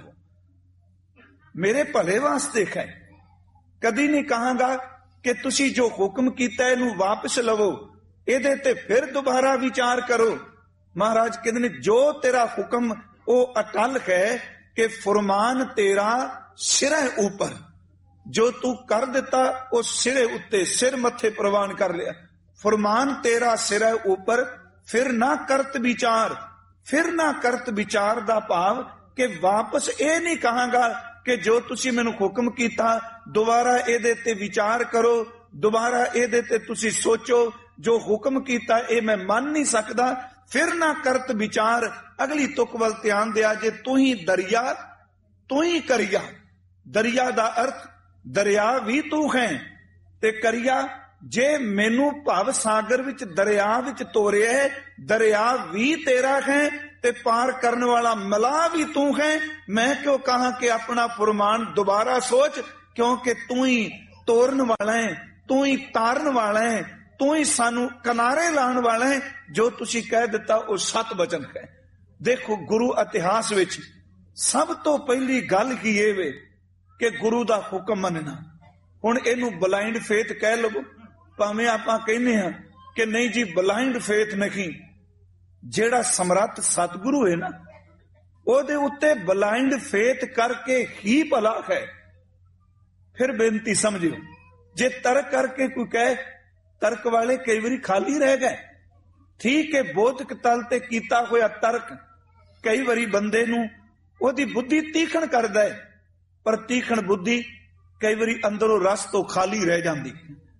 ਮੇਰੇ ਭਲੇ ਵਾਸਤੇ ਹੈ। ਕਦੀ ਨਹੀਂ ਕਹਾਂਗਾ ਕਿ ਤੁਸੀਂ ਜੋ ਹੁਕਮ ਕੀਤਾ ਇਹਨੂੰ ਵਾਪਸ ਲਵੋ, ਇਹਦੇ ਤੇ ਫਿਰ ਦੁਬਾਰਾ ਵਿਚਾਰ ਕਰੋ। ਮਹਾਰਾਜ ਕਹਿੰਦੇ ਨੇ ਜੋ ਤੇਰਾ ਹੁਕਮ ਉਹ ਅਟਲ ਹੈ ਕਿ ਫੁਰਮਾਨ ਤੇਰਾ ਸਿਰੇ ਉੱਪਰ, ਜੋ ਤੂੰ ਕਰ ਦਿੱਤਾ ਉਹ ਸਿਰੇ ਉੱਤੇ, ਸਿਰ ਮੱਥੇ ਪ੍ਰਵਾਨ ਕਰ ਲਿਆ। ਫੁਰਮਾਨ ਤੇਰਾ ਸਿਰੇ ਉੱਪਰ, ਫਿਰ ਨਾ ਕਰਤ ਵਿਚਾਰ। ਫਿਰ ਨਾ ਕਰਤ ਵਿਚਾਰ ਦਾ ਭਾਵ ਕਿ ਵਾਪਸ ਇਹ ਨਹੀਂ ਕਹਾਂਗਾ ਕਿ ਜੋ ਤੁਸੀਂ ਮੈਨੂੰ ਹੁਕਮ ਕੀਤਾ ਦੁਬਾਰਾ ਇਹਦੇ ਤੇ ਵਿਚਾਰ ਕਰੋ, ਦੁਬਾਰਾ ਇਹਦੇ ਤੇ ਤੁਸੀਂ ਸੋਚੋ, ਜੋ ਹੁਕਮ ਕੀਤਾ ਇਹ ਮੈਂ ਮੰਨ ਨਹੀਂ ਸਕਦਾ। ਫਿਰ ਨਾ ਕਰਤ ਵਿਚਾਰ। ਅਗਲੀ ਤੁਕ ਵੱਲ ਧਿਆਨ ਦਿਆ ਜੇ, ਤੂੰ ਹੀ ਦਰਿਆ ਤੂੰ ਹੀ ਕਰਿਆ। ਦਰਿਆ ਦਾ ਅਰਥ ਦਰਿਆ ਵੀ ਤੂੰ ਹੈ ਤੇ ਕਰਿਆ। ਜੇ ਮੈਨੂੰ ਭਵ ਸਾਗਰ ਵਿੱਚ ਦਰਿਆ ਵਿੱਚ ਤੋਰਿਆ ਹੈ, ਦਰਿਆ ਵੀ ਤੇਰਾ ਹੈ ਤੇ ਪਾਰ ਕਰਨ ਵਾਲਾ ਮਲਾ ਵੀ ਤੂੰ ਹੈ। ਮੈਂ ਕਿਉਂ ਕਹਾਂ ਕਿ ਆਪਣਾ ਫੁਰਮਾਨ ਦੁਬਾਰਾ ਸੋਚ, ਕਿਉਂਕਿ ਤੂੰ ਹੀ ਤੋਰਨ ਵਾਲਾ ਹੈ, ਤੂੰ ਹੀ ਤਾਰਨ ਵਾਲਾ ਹੈ, ਤੂੰ ਹੀ ਸਾਨੂੰ ਕਿਨਾਰੇ ਲਾਉਣ ਵਾਲਾ ਹੈ। ਜੋ ਤੁਸੀਂ ਕਹਿ ਦਿੱਤਾ ਉਹ ਸਤ ਬਚਨ ਹੈ। ਦੇਖੋ ਗੁਰੂ ਇਤਿਹਾਸ ਵਿੱਚ ਸਭ ਤੋਂ ਪਹਿਲੀ ਗੱਲ ਕੀ ਇਹ ਵੇ ਕਿ ਗੁਰੂ ਦਾ ਹੁਕਮ ਮੰਨਣਾ। ਹੁਣ ਇਹਨੂੰ ਬਲਾਈਂਡ ਫੇਥ ਕਹਿ ਲਵੋ, ਭਾਵੇਂ ਆਪਾਂ ਕਹਿੰਦੇ ਹਾਂ ਕਿ ਨਹੀਂ ਜੀ ਬਲਾਈਂਡ ਫੇਥ ਨਹੀਂ। ਜਿਹੜਾ ਸਮਰੱਥ ਸਤਿਗੁਰੂ ਹੈ ਨਾ, ਉਹਦੇ ਉੱਤੇ ਬਲਾਈਂਡ ਫੇਥ ਕਰਕੇ ਹੀ ਭਲਾ ਹੈ। ਫਿਰ ਬੇਨਤੀ ਸਮਝਿਓ, ਜੇ ਤਰਕ ਕਰਕੇ ਕੋਈ ਕਹੇ, ਤਰਕ ਵਾਲੇ ਕਈ ਵਾਰੀ ਖਾਲੀ ਰਹਿ ਗਏ। ਠੀਕ ਹੈ, ਬੋਧਕ ਤਲ ਤੇ ਕੀਤਾ ਹੋਇਆ ਤਰਕ ਕਈ ਵਾਰੀ ਬੰਦੇ ਨੂੰ ਉਹਦੀ ਬੁੱਧੀ ਤੀਖਣ ਕਰਦਾ ਹੈ, ਪਰ ਤੀਖਣ ਬੁੱਧੀ ਕਈ ਵਾਰੀ ਅੰਦਰੋਂ ਰਸ ਤੋਂ ਖਾਲੀ ਰਹਿ ਜਾਂਦੀ।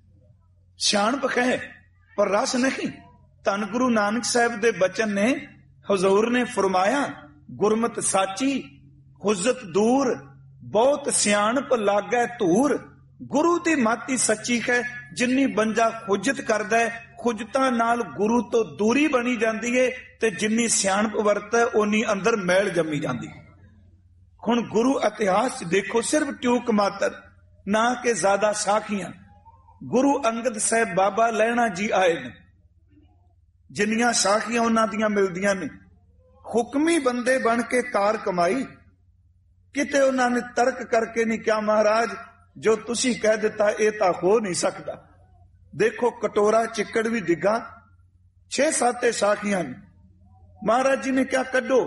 ਸਿਆਣਪ ਹੈ ਪਰ ਰਸ ਨਹੀਂ। ਧੰਨ ਗੁਰੂ ਨਾਨਕ ਸਾਹਿਬ ਦੇ ਬਚਨ ਨੇ, ਹਜ਼ੂਰ ਨੇ ਫਰਮਾਇਆ, ਗੁਰਮਤਿ ਸਾਚੀ ਹੁਜਤ ਦੂਰ, ਬਹੁਤ ਸਿਆਣਪ ਲਾਗੈ ਧੂਰ। ਗੁਰੂ ਦੀ ਮਾਤੀ ਸੱਚੀ ਹੈ। ਜਿੰਨੀ ਬੰਦਾ ਹੁਜਤ ਕਰਦਾ ਹੈ, ਹੁਜਤਾਂ ਨਾਲ ਗੁਰੂ ਤੋਂ ਦੂਰੀ ਬਣੀ ਜਾਂਦੀ ਹੈ, ਤੇ ਜਿੰਨੀ ਸਿਆਣਪ ਵਰਤੈ ਓਨੀ ਅੰਦਰ ਮੈਲ ਜੰਮੀ ਜਾਂਦੀ। ਹੁਣ ਗੁਰੂ ਇਤਿਹਾਸ ਦੇਖੋ, ਸਿਰਫ ਟਿਊਕ ਮਾਤਰ, ਨਾ ਕਿ ਜ਼ਿਆਦਾ ਸਾਖੀਆਂ। ਗੁਰੂ ਅੰਗਦ ਸਾਹਿਬ ਬਾਬਾ ਲਹਿਣਾ ਜੀ ਆਏ ਨੇ, ਜਿੰਨੀਆਂ ਸਾਖੀਆਂ ਉਹਨਾਂ ਦੀਆਂ ਮਿਲਦੀਆਂ ਨੇ। ਹੁਕਮੀ ਬੰਦੇ ਬਣ ਕੇ ਕਾਰ ਕਮਾਈ। ਕਿਤੇ ਉਹਨਾਂ ਨੇ ਤਰਕ ਕਰਕੇ ਨਹੀਂ ਕਿਹਾ ਮਹਾਰਾਜ ਜੋ ਤੁਸੀਂ ਕਹਿ ਦਿੱਤਾ ਇਹ ਤਾਂ ਹੋ ਨਹੀਂ ਸਕਦਾ। ਦੇਖੋ ਕਟੋਰਾ ਚਿੱਕੜ ਵੀ ਡਿੱਗਾ, ਛੇ ਸੱਤ ਸਾਖੀਆਂ ਨੇ। ਮਹਾਰਾਜ ਜੀ ਨੇ ਕਿਹਾ ਕੱਢੋ।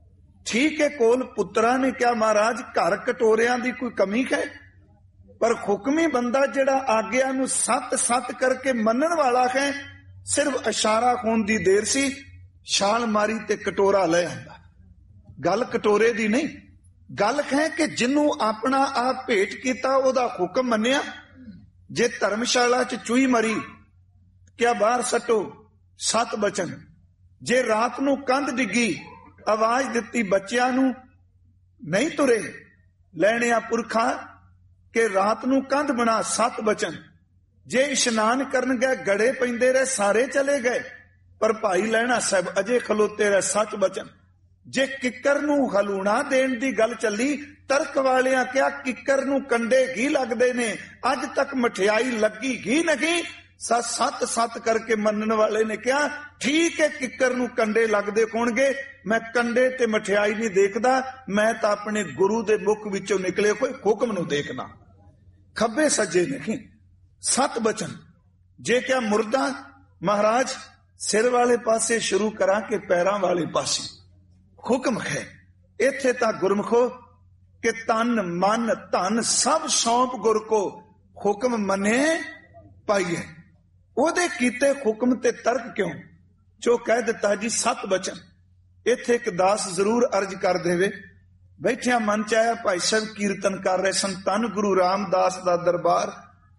ਠੀਕ ਹੈ, ਕੋਲ ਪੁੱਤਰਾਂ ਨੇ ਕਿਹਾ ਮਹਾਰਾਜ ਘਰ ਕਟੋਰਿਆਂ ਦੀ ਕੋਈ ਕਮੀ ਹੈ? ਪਰ ਹੁਕਮੀ ਬੰਦਾ ਜਿਹੜਾ ਆਗਿਆ ਨੂੰ ਸੱਤ ਸੱਤ ਕਰਕੇ ਮੰਨਣ ਵਾਲਾ ਹੈ, ਸਿਰਫ ਇਸ਼ਾਰਾ ਹੋਣ ਦੀ ਦੇਰ ਸੀ, ਛਾਲ ਮਾਰੀ ਤੇ ਕਟੋਰਾ ਲੈ ਆਂਦਾ। ਗੱਲ ਕਟੋਰੇ ਦੀ ਨਹੀਂ, ਗੱਲ ਹੈ ਕਿ ਜਿਹਨੂੰ ਆਪਣਾ ਆਪ ਭੇਟ ਕੀਤਾ ਉਹਦਾ ਹੁਕਮ ਮੰਨਿਆ। ਜੇ ਧਰਮਸ਼ਾਲਾ ਚ ਚੂਹੀ ਮਰੀ, ਕਿਆ ਬਾਹਰ ਸੱਟੋ, ਸੱਤ ਬਚਨ। ਜੇ ਰਾਤ ਨੂੰ ਕੰਧ ਡਿੱਗੀ, ਆਵਾਜ਼ ਦਿੱਤੀ ਬੱਚਿਆਂ ਨੂੰ, ਨਹੀਂ ਤੁਰੇ ਲੈਣਿਆ ਪੁਰਖਾ ਕਿ ਰਾਤ ਨੂੰ ਕੰਧ ਬਣਾ, ਸੱਤ ਬਚਨ। ਜੇ ਇਸ਼ਨਾਨ ਕਰਨ ਗਏ, ਗੜੇ ਪੈਂਦੇ ਰਹੇ, ਸਾਰੇ ਚਲੇ ਗਏ, ਪਰ ਭਾਈ ਲਹਿਣਾ ਸਾਹਿਬ ਅਜੇ ਖਲੋਤੇ ਰਹੇ, ਸੱਚ ਬਚਨ। ਜੇ ਕਿੱਕਰ ਨੂੰ ਹਲੂਣਾ ਦੇਣ ਦੀ ਗੱਲ ਚੱਲੀ, ਤਰਕ ਵਾਲਿਆਂ ਕਿਹਾ ਕਿੱਕਰ ਨੂੰ ਕੰਡੇ ਘੀ ਲੱਗਦੇ ਨੇ, ਅੱਜ ਤੱਕ ਮਠਿਆਈ ਲੱਗੀ ਘੀ ਨਹੀਂ। ਸੱਤ ਸੱਤ ਸੱਤ ਕਰਕੇ ਮੰਨਣ ਵਾਲੇ ਨੇ ਕਿਹਾ ਠੀਕ ਹੈ, ਕਿੱਕਰ ਨੂੰ ਕੰਡੇ ਲੱਗਦੇ ਹੋਣਗੇ, ਮੈਂ ਕੰਡੇ ਤੇ ਮਠਿਆਈ ਨਹੀਂ ਦੇਖਦਾ, ਮੈਂ ਤਾਂ ਆਪਣੇ ਗੁਰੂ ਦੇ ਮੁਖ ਵਿੱਚੋਂ ਨਿਕਲੇ ਕੋਈ ਹੁਕਮ ਨੂੰ ਦੇਖਣਾ, ਖੱਬੇ ਸੱਜੇ ਨਹੀਂ। ਸੱਤ ਬਚਨ। ਜੇ ਕਿਹਾ ਮੁਰਦਾ, ਮਹਾਰਾਜ ਸਿਰ ਵਾਲੇ ਪਾਸੇ ਸ਼ੁਰੂ ਕਰਾਂ ਕਿ ਪੈਰਾਂ ਵਾਲੇ ਪਾਸੇ? ਹੁਕਮ ਹੈ। ਇੱਥੇ ਤਾਂ ਗੁਰਮਖੋ ਕਿ ਤਨ ਮਨ ਧਨ ਸਭ ਸੌਂਪ ਗੁਰ ਕੋ, ਹੁਕਮ ਮੰਨੇ ਪਾਈਏ। ਉਹਦੇ ਕੀਤੇ ਹੁਕਮ ਤੇ ਤਰਕ ਕਿਉਂ? ਜੋ ਕਹਿ ਦਿੱਤਾ ਜੀ ਸੱਤ ਬਚਨ। ਇੱਥੇ ਇੱਕ ਦਾਸ ਜ਼ਰੂਰ ਅਰਜ ਕਰ ਦੇਵੇ, ਬੈਠਿਆ ਮਨ ਚ ਆਇਆ ਭਾਈ ਸਾਹਿਬ ਕੀਰਤਨ ਕਰ ਰਹੇ ਸਨ, ਧੰਨ ਗੁਰੂ ਰਾਮਦਾਸ ਦਾ ਦਰਬਾਰ,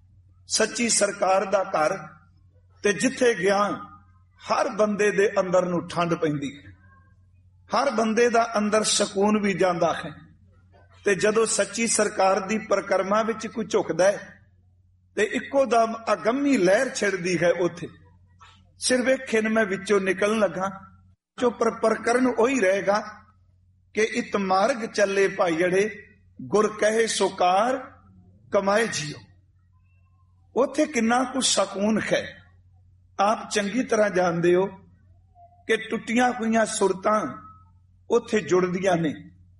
ਸੱਚੀ ਸਰਕਾਰ ਦਾ ਘਰ, ਤੇ ਜਿੱਥੇ ਗਿਆ ਹਰ ਬੰਦੇ ਦੇ ਅੰਦਰ ਨੂੰ ਠੰਡ ਪੈਂਦੀ ਹੈ, ਹਰ ਬੰਦੇ ਦਾ ਅੰਦਰ ਸਕੂਨ ਵੀ ਜਾਂਦਾ ਹੈ। ਤੇ ਜਦੋਂ ਸੱਚੀ ਸਰਕਾਰ ਦੀ ਪਰਿਕਰਮਾ ਵਿੱਚ ਕੋਈ ਝੁਕਦਾ ਹੈ ਤੇ ਇੱਕੋ ਦਮ ਅਗੰਮੀ ਲਹਿਰ ਛਿੜਦੀ ਹੈ ਉੱਥੇ। ਸਿਰ ਵੇਖੇ ਮੈਂ ਵਿੱਚੋਂ ਨਿਕਲਣ ਲੱਗਾ, ਚੋ ਪਰ ਪ੍ਰਕਰਨ ਉਹੀ ਰਹੇਗਾ ਕਿ ਇਤ ਮਾਰਗ ਚੱਲੇ ਭਾਈੜੇ, ਗੁਰ ਕਹੇ ਸੁਕਾਰ ਕਮਾਏ ਜੀਓ। ਉੱਥੇ ਕਿੰਨਾ ਕੁ ਸਕੂਨ ਹੈ। ਆਪ ਚੰਗੀ ਤਰ੍ਹਾਂ ਜਾਣਦੇ ਹੋ ਕਿ ਟੁੱਟੀਆਂ ਹੋਈਆਂ ਸੁਰਤਾਂ ਉੱਥੇ ਜੁੜਦੀਆਂ ਨੇ,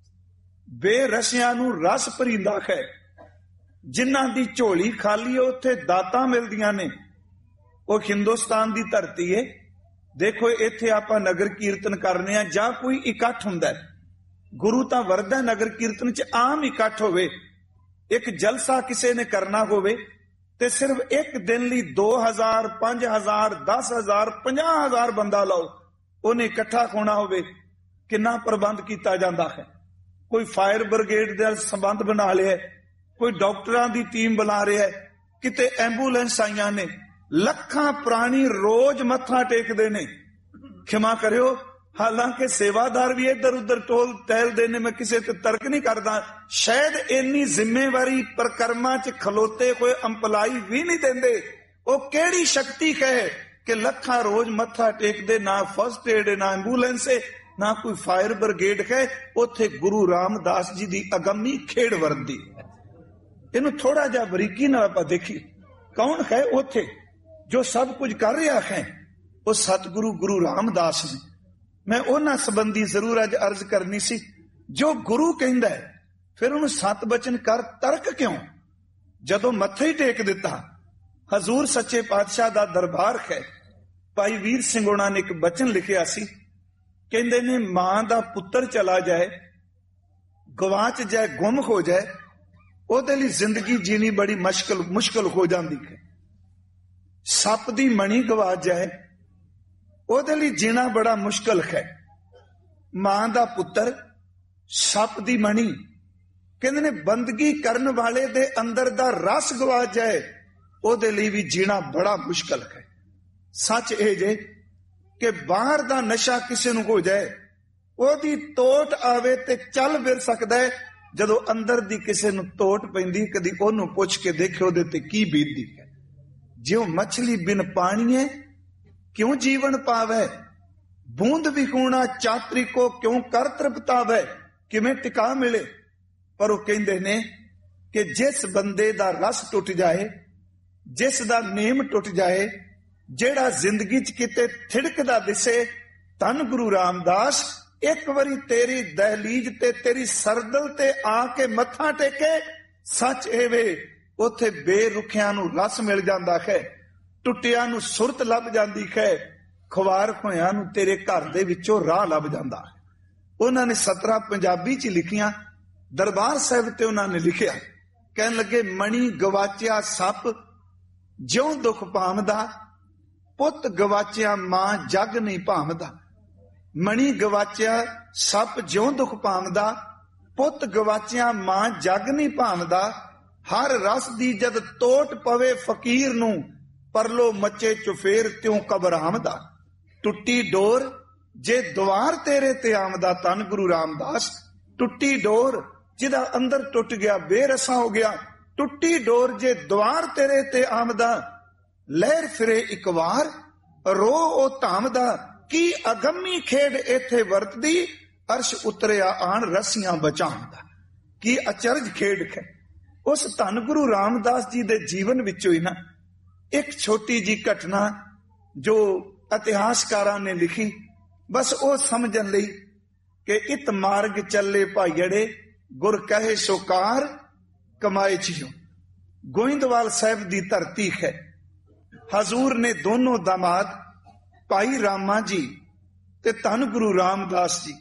ਬੇਰਸਿਆਂ ਨੂੰ ਰਸ ਭਰੀਂਦਾ ਹੈ। ਜਿਨ੍ਹਾਂ ਦੀ ਝੋਲੀ ਖਾਲੀ ਹੈ ਉੱਥੇ ਦਾਤਾਂ ਮਿਲਦੀਆਂ ਨੇ। ਉਹ ਹਿੰਦੁਸਤਾਨ ਦੀ ਧਰਤੀ ਹੈ। ਦੇਖੋ ਇੱਥੇ ਆਪਾਂ ਨਗਰ ਕੀਰਤਨ ਕਰਨੇ ਆ ਜਾਂ ਕੋਈ ਇਕੱਠ ਹੁੰਦਾ, ਗੁਰੂ ਤਾਂ ਵਰਦਾ ਨਗਰ ਕੀਰਤਨ ਚ ਆਮ ਇਕੱਠ ਹੋਵੇ, ਇੱਕ ਜਲਸਾ ਕਿਸੇ ਨੇ ਕਰਨਾ ਹੋਵੇ ਤੇ ਸਿਰਫ ਇੱਕ ਦਿਨ ਲਈ ਦੋ ਹਜ਼ਾਰ, ਪੰਜ ਹਜ਼ਾਰ, ਦਸ ਹਜ਼ਾਰ, ਪੰਜਾਹ ਹਜ਼ਾਰ ਬੰਦਾ ਲਾਓ, ਉਹਨੇ ਇਕੱਠਾ ਹੋਣਾ ਹੋਵੇ, ਕਿੰਨਾ ਪ੍ਰਬੰਧ ਕੀਤਾ ਜਾਂਦਾ ਹੈ। ਕੋਈ ਫਾਇਰ ਬ੍ਰਿਗੇਡ ਦਾ ਸੰਬੰਧ ਬਣਾ ਲਿਆ, ਕੋਈ ਡਾਕਟਰਾਂ ਦੀ ਟੀਮ ਬੁਲਾ ਰਿਹਾ, ਕਿਤੇ ਐਂਬੂਲੈਂਸ ਆਈਆਂ ਨੇ, ਲੱਖਾਂ ਪ੍ਰਾਣੀ ਰੋਜ਼ ਮੱਥਾ ਟੇਕਦੇ ਨੇ। ਖਿਮਾ ਕਰਿਓ, ਹਾਲਾਂਕਿ ਸੇਵਾਦਾਰ ਵੀ ਇੱਧਰ ਉੱਧਰ ਟੋਲ ਟਹਿਲਦੇ ਨੇ, ਮੈਂ ਕਿਸੇ ਤੇ ਤਰਕ ਨਹੀਂ ਕਰਦਾ, ਸ਼ਾਇਦ ਇੰਨੀ ਜ਼ਿੰਮੇਵਾਰੀ ਪ੍ਰਕਰਮਾਂ ਚ ਖਲੋਤੇ ਹੋਏ ਅੰਪਲਾਈ ਵੀ ਨਹੀਂ ਦਿੰਦੇ। ਉਹ ਕਿਹੜੀ ਸ਼ਕਤੀ ਕਹੇ ਕਿ ਲੱਖਾਂ ਰੋਜ਼ ਮੱਥਾ ਟੇਕਦੇ, ਨਾ ਫਸਟ ਏਡ, ਨਾ ਐਂਬੂਲੈਂਸ, ਨਾ ਕੋਈ ਫਾਇਰ ਬ੍ਰਿਗੇਡ ਕਹੇ। ਉੱਥੇ ਗੁਰੂ ਰਾਮਦਾਸ ਜੀ ਦੀ ਅਗੰਮੀ ਖੇਡ ਵਰਦੀ। ਇਹਨੂੰ ਥੋੜਾ ਜਿਹਾ ਬਰੀਕੀ ਨਾਲ ਆਪਾਂ ਦੇਖੀ, ਕੌਣ ਹੈ ਉੱਥੇ ਜੋ ਸਭ ਕੁਝ ਕਰ ਰਿਹਾ ਹੈ? ਉਹ ਸਤਿਗੁਰੂ ਗੁਰੂ ਰਾਮਦਾਸ ਨੇ। ਮੈਂ ਉਹਨਾਂ ਸੰਬੰਧੀ ਜ਼ਰੂਰ ਅੱਜ ਅਰਜ਼ ਕਰਨੀ ਸੀ। ਜੋ ਗੁਰੂ ਕਹਿੰਦਾ ਹੈ ਫਿਰ ਉਹਨੂੰ ਸਤ ਬਚਨ ਕਰ, ਤਰਕ ਕਿਉਂ? ਜਦੋਂ ਮੱਥਾ ਹੀ ਟੇਕ ਦਿੱਤਾ, ਹਜ਼ੂਰ ਸੱਚੇ ਪਾਤਸ਼ਾਹ ਦਾ ਦਰਬਾਰ ਹੈ। ਭਾਈ ਵੀਰ ਸਿੰਘ ਉਹਨਾਂ ਨੇ ਇੱਕ ਬਚਨ ਲਿਖਿਆ ਸੀ, ਕਹਿੰਦੇ ਨੇ ਮਾਂ ਦਾ ਪੁੱਤਰ ਚਲਾ ਜਾਏ, ਗਵਾਚ ਜਾਏ, ਗੁੰਮ ਹੋ ਜਾਏ, ਉਹਦੇ ਲਈ ਜ਼ਿੰਦਗੀ ਜੀਣੀ ਬੜੀ ਮੁਸ਼ਕਲ ਮੁਸ਼ਕਲ ਹੋ ਜਾਂਦੀ ਹੈ। ਸੱਪ ਦੀ ਮਣੀ ਗਵਾਚ ਜਾਏ, ਉਹਦੇ ਲਈ ਜੀਣਾ ਬੜਾ ਮੁਸ਼ਕਲ ਹੈ। ਮਾਂ ਦਾ ਪੁੱਤਰ, ਸੱਪ ਦੀ ਮਣੀ, ਕਹਿੰਦੇ ਨੇ ਬੰਦਗੀ ਕਰਨ ਵਾਲੇ ਦੇ ਅੰਦਰ ਦਾ ਰਸ ਗਵਾਚ ਜਾਏ, ਉਹਦੇ ਲਈ ਵੀ ਜੀਣਾ ਬੜਾ ਮੁਸ਼ਕਲ ਹੈ। ਸੱਚ ਇਹ ਜੇ ਕਿ ਬਾਹਰ ਦਾ ਨਸ਼ਾ ਕਿਸੇ ਨੂੰ ਹੋ ਜਾਏ, ਉਹਦੀ ਤੋਟ ਆਵੇ ਤੇ ਚੱਲ ਫਿਰ ਸਕਦਾ ਹੈ। ਜਦੋਂ ਅੰਦਰ ਦੀ ਕਿਸੇ ਨੂੰ ਤੋਟ ਪੈਂਦੀ, ਕਦੀ ਉਹਨੂੰ ਪੁੱਛ ਕੇ ਦੇਖਿਓ ਉਹਦੇ ਤੇ ਕੀ ਬੀਤਦੀ ਹੈ। ਜਿਉ ਮਛਲੀ ਬਿਨ ਪਾਣੀਏ ਕਿਉਂ ਜੀਵਨ ਪਾਵੇ, ਬੂੰਦ ਵਿਖੂਣਾ ਚਾਤਰੀ ਕੋ ਕਿਉਂ ਕਰ ਤ੍ਰਿਪਤਾਵੇ, ਕਿਵੇਂ ਟਿਕਾ ਮਿਲੇ। ਪਰ ਉਹ ਕਹਿੰਦੇ ਨੇ ਕਿ ਜਿਸ ਬੰਦੇ ਦਾ ਰਸ ਟੁੱਟ ਜਾਏ, ਜਿਸ ਦਾ ਨੇਮ ਟੁੱਟ ਜਾਏ, ਜਿਹੜਾ ਜ਼ਿੰਦਗੀ ਚ ਕਿਤੇ ਥਿੜਕਦਾ ਦਿਸੇ, ਧੰਨ ਗੁਰੂ ਰਾਮਦਾਸ ਇੱਕ ਵਾਰੀ ਤੇਰੀ ਦਹਲੀਜ ਤੇ ਤੇਰੀ ਸਰਦਲ ਤੇ ਆ ਕੇ ਮੱਥਾ ਟੇਕੇ। ਸੱਚ ਇਹ ਵੇ, ਉੱਥੇ ਬੇਰੁਖਿਆਂ ਨੂੰ ਰਸ ਮਿਲ ਜਾਂਦਾ ਹੈ, ਟੁੱਟਿਆਂ ਨੂੰ ਸੁਰਤ ਲੱਭ ਜਾਂਦੀ ਹੈ, ਖੁਆਰ ਹੋਇਆਂ ਨੂੰ ਤੇਰੇ ਘਰ ਦੇ ਵਿੱਚੋਂ ਰਾਹ ਲੱਭ ਜਾਂਦਾ ਹੈ। ਉਹਨਾਂ ਨੇ ਸਤਰਾਂ ਪੰਜਾਬੀ ਚ ਲਿਖੀਆਂ, ਦਰਬਾਰ ਸਾਹਿਬ ਤੇ ਉਹਨਾਂ ਨੇ ਲਿਖਿਆ, ਕਹਿਣ ਲੱਗੇ ਮਣੀ ਗਵਾਚਿਆ ਸੱਪ ਜਿਉਂ ਦੁੱਖ ਪਾਵਦਾ, ਪੁੱਤ ਗਵਾਚਿਆ ਮਾਂ ਜਗ ਨਹੀਂ ਭਾਵਦਾ। ਮਣੀ ਗਵਾਚਿਆ ਸੱਪ ਜਿਉਂ ਦੁੱਖ ਪਾਵਦਾ, ਪੁੱਤ ਗਵਾਚਿਆ ਮਾਂ ਜਗ ਨਹੀਂ ਭਾਵਦਾ। ਹਰ ਰਸ ਦੀ ਜਦ ਤੋਟ ਪਵੇ ਫਕੀਰ ਨੂੰ, ਪਰਲੋ ਮੱਚੇ ਚੁਫੇਰ ਤਿਉ ਕਬਰ ਆਮਦਾ। ਟੁੱਟੀ ਡੋਰ ਜੇ ਦੁਆਰ ਤੇਰੇ ਤੇ ਆਮਦਾ, ਧੰਨ ਗੁਰੂ ਰਾਮਦਾਸ। ਟੁੱਟੀ ਡੋਰ ਜਿਹਦਾ ਅੰਦਰ ਟੁੱਟ ਗਿਆ, ਬੇਰਸਾ ਹੋ ਗਿਆ, ਟੁੱਟੀ ਡੋਰ ਜੇ ਦੁਆਰ ਤੇਰੇ ਤੇ ਆਮਦਾ। ਲਹਿਰ ਫਿਰੇ ਇੱਕ ਵਾਰ ਰੋ ਉਹ ਧਾਮਦਾ, ਕੀ ਅਗੰਮੀ ਖੇਡ ਇੱਥੇ ਵਰਤਦੀ, ਅਰਸ਼ ਉਤਰਿਆ ਆਣ ਰਸੀਆਂ ਬਚਾਉਂਦਾ। ਕੀ ਅਚਰਜ ਖੇਡ ਹੈ। ਉਸ ਧੰਨ ਗੁਰੂ ਰਾਮਦਾਸ ਜੀ ਦੇ ਜੀਵਨ ਵਿੱਚੋਂ ਹੀ ਨਾ ਇੱਕ ਛੋਟੀ ਜੀ ਘਟਨਾ ਜੋ ਇਤਿਹਾਸਕਾਰਾਂ ਨੇ ਲਿਖੀ, ਬਸ ਉਹ ਸਮਝਣ ਲਈ ਕਿ ਇਤ ਮਾਰਗ ਚੱਲੇ ਭਾਈੜੇ, ਗੁਰ ਕਹੇ ਸੋਕਾਰ ਕਮਾਏ ਜੀਓ। ਗੋਇੰਦਵਾਲ ਸਾਹਿਬ ਦੀ ਧਰਤੀ ਹੈ। ਹਜ਼ੂਰ ਨੇ ਦੋਨੋਂ ਦਾਮਾਦ ਭਾਈ ਰਾਮਾ ਜੀ ਤੇ ਧੰਨ ਗੁਰੂ ਰਾਮਦਾਸ ਜੀ,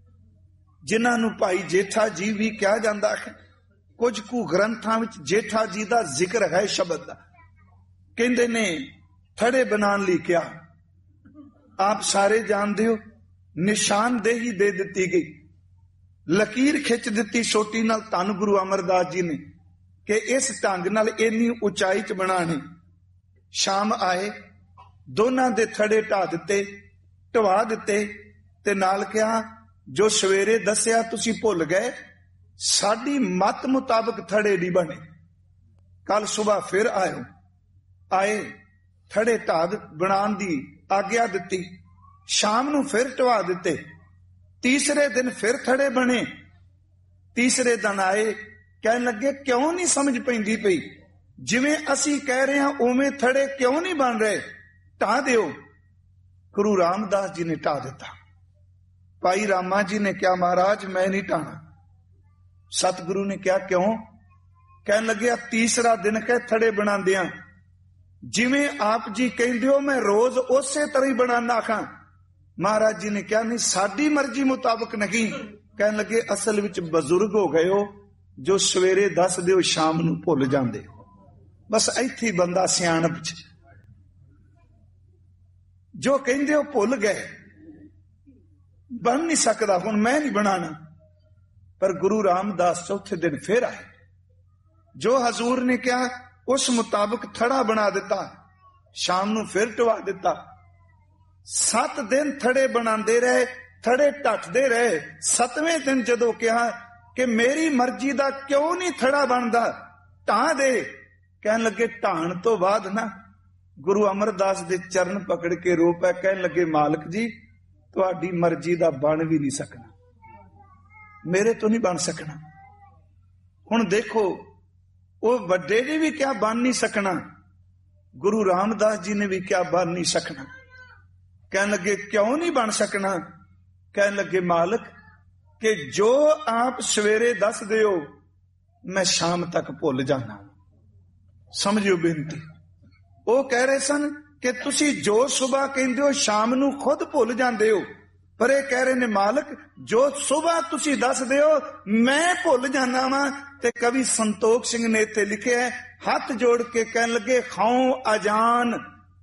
ਜਿਨ੍ਹਾਂ ਨੂੰ ਭਾਈ ਜੇਠਾ ਜੀ ਵੀ ਕਿਹਾ ਜਾਂਦਾ ਹੈ, ਕੁਝ ਕੁ ਗ੍ਰੰਥਾਂ ਵਿੱਚ ਜੇਠਾ ਜੀ ਦਾ ਜ਼ਿਕਰ ਹੈ ਸ਼ਬਦ ਦਾ, ਕਹਿੰਦੇ ਨੇ ਥੜੇ ਬਣਾਉਣ ਲਈ ਕਿਹਾ। ਆਪ ਸਾਰੇ ਜਾਣਦੇ ਹੋ, ਨਿਸ਼ਾਨਦੇਹੀ ਦੇ ਦਿੱਤੀ ਗਈ, ਲਕੀਰ ਖਿੱਚ ਦਿੱਤੀ ਸੋਟੀ ਨਾਲ ਧੰਨ ਗੁਰੂ ਅਮਰਦਾਸ ਜੀ ਨੇ ਕਿ ਇਸ ਢੰਗ ਨਾਲ ਇੰਨੀ ਉਚਾਈ ਚ ਬਣਾਣੇ। ਸ਼ਾਮ ਆਏ, ਦੋਨਾਂ ਦੇ ਥੜੇ ਢਾ ਦਿੱਤੇ, ਢਵਾ ਦਿੱਤੇ ਤੇ ਨਾਲ ਕਿਹਾ ਜੋ ਸਵੇਰੇ ਦੱਸਿਆ ਤੁਸੀਂ ਭੁੱਲ ਗਏ, ਸਾਡੀ ਮਤ ਮੁਤਾਬਕ ਥੜੇ ਨਹੀਂ ਬਣੇ, ਕੱਲ ਸੁਬਾਹ ਫਿਰ ਆਇਓ। ਆਏ, ਥੜੇ ਢਾ ਬਣਾਉਣ ਦੀ ਆਗਿਆ ਦਿੱਤੀ, ਸ਼ਾਮ ਨੂੰ ਫਿਰ ਢਵਾ ਦਿੱਤੇ, ਤੀਸਰੇ ਦਿਨ ਫਿਰ ਥੜੇ ਬਣੇ। ਤੀਸਰੇ ਦਿਨ ਆਏ, ਕਹਿਣ ਲੱਗੇ ਕਿਉਂ ਨਹੀਂ ਸਮਝ ਪੈਂਦੀ ਪਈ, ਜਿਵੇਂ ਅਸੀਂ ਕਹਿ ਰਹੇ ਹਾਂ ਉਵੇਂ ਥੜੇ ਕਿਉਂ ਨਹੀਂ ਬਣ ਰਹੇ, ਢਾ ਦਿਓ। ਗੁਰੂ ਰਾਮਦਾਸ ਜੀ ਨੇ ਢਾ ਦਿੱਤਾ। ਭਾਈ ਰਾਮਾ ਜੀ ਨੇ ਕਿਹਾ ਮਹਾਰਾਜ ਮੈਂ ਨਹੀਂ ਢਾਣਾ। ਸਤਿਗੁਰੂ ਨੇ ਕਿਹਾ ਕਿਉਂ? ਕਹਿਣ ਲੱਗਿਆ ਤੀਸਰਾ ਦਿਨ ਕਹਿ ਥੜੇ ਬਣਾਉਂਦਿਆਂ ਜਿਵੇਂ ਆਪ ਜੀ ਕਹਿੰਦੇ ਹੋ ਮੈਂ ਰੋਜ਼ ਉਸੇ ਤਰ੍ਹਾਂ ਹੀ ਬਣਾਉਂਦਾ ਖਾਂ। ਮਹਾਰਾਜ ਜੀ ਨੇ ਕਿਹਾ ਨਹੀਂ, ਸਾਡੀ ਮਰਜ਼ੀ ਮੁਤਾਬਕ ਨਹੀਂ, ਕਹਿਣ ਲੱਗੇ ਅਸਲ ਵਿੱਚ ਬਜ਼ੁਰਗ ਹੋ ਗਏ ਹੋ, ਜੋ ਸਵੇਰੇ ਦੱਸਦੇ ਹੋ ਸ਼ਾਮ ਨੂੰ ਭੁੱਲ ਜਾਂਦੇ ਹੋ। ਬਸ ਇੱਥੇ ਬੰਦਾ ਸਿਆਣਪ ਚ ਜੋ ਕਹਿੰਦੇ ਹੋ ਭੁੱਲ ਗਏ, ਬਣ ਨਹੀਂ ਸਕਦਾ, ਹੁਣ ਮੈਂ ਨਹੀਂ ਬਣਾਣਾ। ਪਰ ਗੁਰੂ ਰਾਮਦਾਸ ਚੌਥੇ ਦਿਨ ਫਿਰ ਆਏ, ਜੋ ਹਜ਼ੂਰ ਨੇ ਕਿਹਾ ਉਸ ਮੁਤਾਬਕ ਥੜਾ ਬਣਾ ਦਿੱਤਾ, ਸ਼ਾਮ ਨੂੰ ਫਿਰ ਢਵਾ ਦਿੱਤਾ। ਸੱਤ ਦਿਨ ਥੜੇ ਬਣਾਉਂਦੇ ਰਹੇ, ਥੜੇ ਢੱਟਦੇ ਰਹੇ। ਸੱਤਵੇਂ ਦਿਨ ਜਦੋਂ ਕਿਹਾ ਕਿ ਮੇਰੀ ਮਰਜ਼ੀ ਦਾ ਕਿਉਂ ਨਹੀਂ ਥੜਾ ਬਣਦਾ, ਢਾਹ ਦੇ, ਕਹਿਣ ਲੱਗੇ ਢਾਣ ਤੋਂ ਬਾਅਦ ਨਾ ਗੁਰੂ ਅਮਰਦਾਸ ਦੇ ਚਰਨ ਪਕੜ ਕੇ ਰੋ ਪਏ, ਕਹਿਣ ਲੱਗੇ ਮਾਲਕ ਜੀ ਤੁਹਾਡੀ ਮਰਜ਼ੀ ਦਾ ਬਣ ਵੀ ਨਹੀਂ ਸਕਣਾ, ਮੇਰੇ ਤੋਂ ਨਹੀਂ ਬਣ ਸਕਣਾ। ਹੁਣ ਦੇਖੋ ਉਹ ਵੱਡੇ ਨੇ ਵੀ ਕਿਹਾ ਬਣ ਨਹੀਂ ਸਕਣਾ, ਗੁਰੂ ਰਾਮਦਾਸ ਜੀ ਨੇ ਵੀ ਕਿਹਾ ਬਣ ਨਹੀਂ ਸਕਣਾ। ਕਹਿਣ ਲੱਗੇ ਕਿਉਂ ਨਹੀਂ ਬਣ ਸਕਣਾ? ਕਹਿਣ ਲੱਗੇ ਮਾਲਕ ਕਿ ਜੋ ਆਪ ਸਵੇਰੇ ਦੱਸਦੇ ਹੋ ਮੈਂ ਸ਼ਾਮ ਤੱਕ ਭੁੱਲ ਜਾਣਾ। ਸਮਝਿਓ ਬੇਨਤੀ, ਉਹ ਕਹਿ ਰਹੇ ਸਨ ਕਿ ਤੁਸੀਂ ਜੋ ਸੁਬਾਹ ਕਹਿੰਦੇ ਹੋ ਸ਼ਾਮ ਨੂੰ ਖੁਦ ਭੁੱਲ ਜਾਂਦੇ ਹੋ, ਪਰ ਇਹ ਕਹਿ ਰਹੇ ਨੇ ਮਾਲਕ ਜੋ ਸੁਬਾਹ ਤੁਸੀਂ ਦੱਸਦੇ ਹੋ ਮੈਂ ਭੁੱਲ ਜਾਣਾ ਵਾ। ਤੇ ਕਵੀ ਸੰਤੋਖ ਸਿੰਘ ਨੇ ਇੱਥੇ ਲਿਖਿਆ, ਹੱਥ ਜੋੜ ਕੇ ਕਹਿਣ ਲੱਗੇ ਖਾਉ ਅਜਾਨ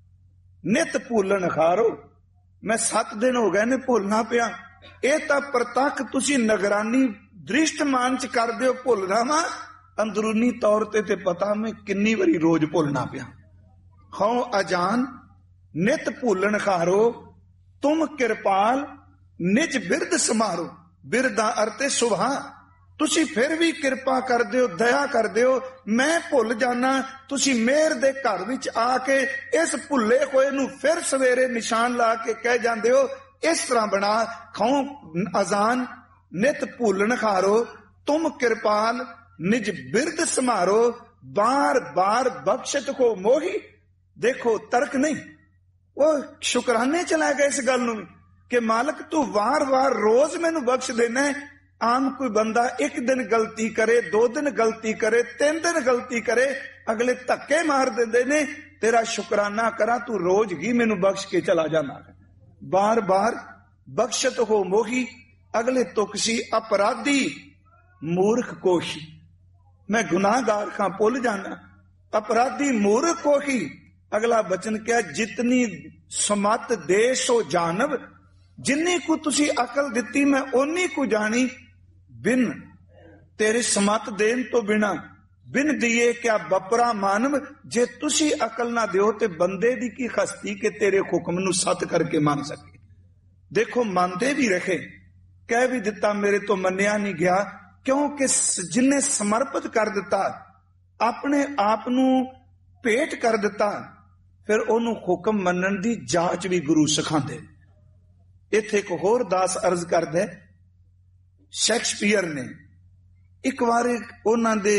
ਨਿਤ ਭੁੱਲਣ ਖਾਰੋ। ਮੈਂ ਸੱਤ ਦਿਨ ਹੋ ਗਏ ਨੇ ਭੁੱਲਣਾ ਪਿਆ। ਇਹ ਤਾਂ ਪ੍ਰਤੱਖ ਤੁਸੀਂ ਨਿਗਰਾਨੀ ਦ੍ਰਿਸ਼ਟਮਾਨ ਚ ਕਰਦੇ ਹੋ ਭੁੱਲਣਾ ਵਾ, ਅੰਦਰੂਨੀ ਤੌਰ ਤੇ ਤੇ ਪਤਾ ਮੈਂ ਕਿੰਨੀ ਵਾਰੀ ਰੋਜ਼ ਭੁੱਲਣਾ ਪਿਆ। ਖਾਉ ਅਜਾਨ ਨਿਤ ਭੁੱਲਣ ਖਾਰੋ, ਤੁਮ ਕਿਰਪਾਲ ਨਿਜ ਬਿਰਦ ਸਮਾਰੋ। ਬਿਰਦ ਦਾ ਅਰਥ ਹੈ ਸੁਭਾ। ਤੁਸੀਂ ਫਿਰ ਵੀ ਕਿਰਪਾ ਕਰਦੇ ਹੋ, ਦਇਆ ਕਰਦੇ ਹੋ, ਮੈਂ ਭੁੱਲ ਜਾਣਾ, ਤੁਸੀਂ ਮਿਹਰ ਦੇ ਘਰ ਵਿੱਚ ਆ ਕੇ ਇਸ ਭੁੱਲੇ ਹੋਏ ਨੂੰ ਫਿਰ ਸਵੇਰੇ ਨਿਸ਼ਾਨ ਲਾ ਕੇ ਕਹਿ ਜਾਂਦੇ ਹੋ ਇਸ ਤਰ੍ਹਾਂ ਬਣਾ। ਖਾਉ ਅਜ਼ਾਨ ਨਿਤ ਭੁੱਲਣ ਖਾਰੋ, ਤੁਮ ਕਿਰਪਾਲ ਨਿਜ ਬਿਰਦ ਸਮਾਰੋ, ਬਾਰ ਬਾਰ ਬਖਸ਼ਤ ਕੋ ਮੋਹੀ। ਦੇਖੋ ਤਰਕ ਨਹੀਂ, ਉਹ ਸ਼ੁਕਰਾਨੇ ਚਲਾ ਗਿਆ ਇਸ ਗੱਲ ਨੂੰ ਕਿ ਮਾਲਕ ਤੂੰ ਵਾਰ ਵਾਰ ਰੋਜ਼ ਮੈਨੂੰ ਬਖਸ਼ ਦੇਣਾ। ਆਮ ਕੋਈ ਬੰਦਾ ਇੱਕ ਦਿਨ ਗਲਤੀ ਕਰੇ, ਦੋ ਦਿਨ ਗਲਤੀ ਕਰੇ, ਤਿੰਨ ਦਿਨ ਗਲਤੀ ਕਰੇ, ਅਗਲੇ ਧੱਕੇ ਮਾਰ ਦਿੰਦੇ ਨੇ। ਤੇਰਾ ਸ਼ੁਕਰਾਨਾ ਕਰਾਂ ਤੂੰ ਰੋਜ਼ ਹੀ ਮੈਨੂੰ ਬਖਸ਼ ਕੇ ਚਲਾ ਜਾਣਾ। ਬਾਰ ਬਾਰ ਬਖਸ਼ਤ ਹੋ ਮੋਹੀ, ਅਗਲੇ ਤੁਕ ਸੀ ਅਪਰਾਧੀ ਮੂਰਖ ਕੋਹੀ। ਮੈਂ ਗੁਨਾਹਗਾਰ ਖਾਂ ਭੁੱਲ ਜਾਣਾ, ਅਪਰਾਧੀ ਮੂਰਖ ਕੋਹੀ। ਅਗਲਾ ਬਚਨ ਕਿਹਾ ਜਿਤਨੀ ਸਮਤ ਦੇ ਸੋ ਜਾਨਵ, ਜਿੰਨੀ ਕੁ ਤੁਸੀਂ ਅਕਲ ਦਿੱਤੀ ਮੈਂ ਓਨੀ ਕੁ ਜਾਣੀ। ਬਿਨ ਤੇਰੇ ਸਮਤ ਦੇਣ ਤੋਂ ਬਿਨਾ ਬਿਨ ਦੀਏ ਕਿਆ ਬਪਰਾ ਮਾਨਵ। ਜੇ ਤੁਸੀਂ ਅਕਲ ਨਾ ਦਿਓ ਤੇ ਬੰਦੇ ਦੀ ਕੀ ਖਸਤੀ ਕਿ ਤੇਰੇ ਹੁਕਮ ਨੂੰ ਸੱਤ ਕਰਕੇ ਮੰਨ ਸਕੇ। ਦੇਖੋ ਮੰਨਦੇ ਵੀ ਰਹੇ, ਕਹਿ ਵੀ ਦਿੱਤਾ ਮੇਰੇ ਤੋਂ ਮੰਨਿਆ ਨਹੀਂ ਗਿਆ, ਕਿਉਂਕਿ ਜਿੰਨੇ ਸਮਰਪਿਤ ਕਰ ਦਿੱਤਾ, ਆਪਣੇ ਆਪ ਨੂੰ ਭੇਟ ਕਰ ਦਿੱਤਾ, ਫਿਰ ਉਹਨੂੰ ਹੁਕਮ ਮੰਨਣ ਦੀ ਜਾਂਚ ਵੀ ਗੁਰੂ ਸਿਖਾਉਂਦੇ। ਇੱਥੇ ਇੱਕ ਹੋਰ ਦਾਸ ਅਰਜ਼ ਕਰਦਾ, ਸ਼ੇਕਸਪੀਅਰ ਨੇ ਇੱਕ ਵਾਰ ਉਹਨਾਂ ਦੇ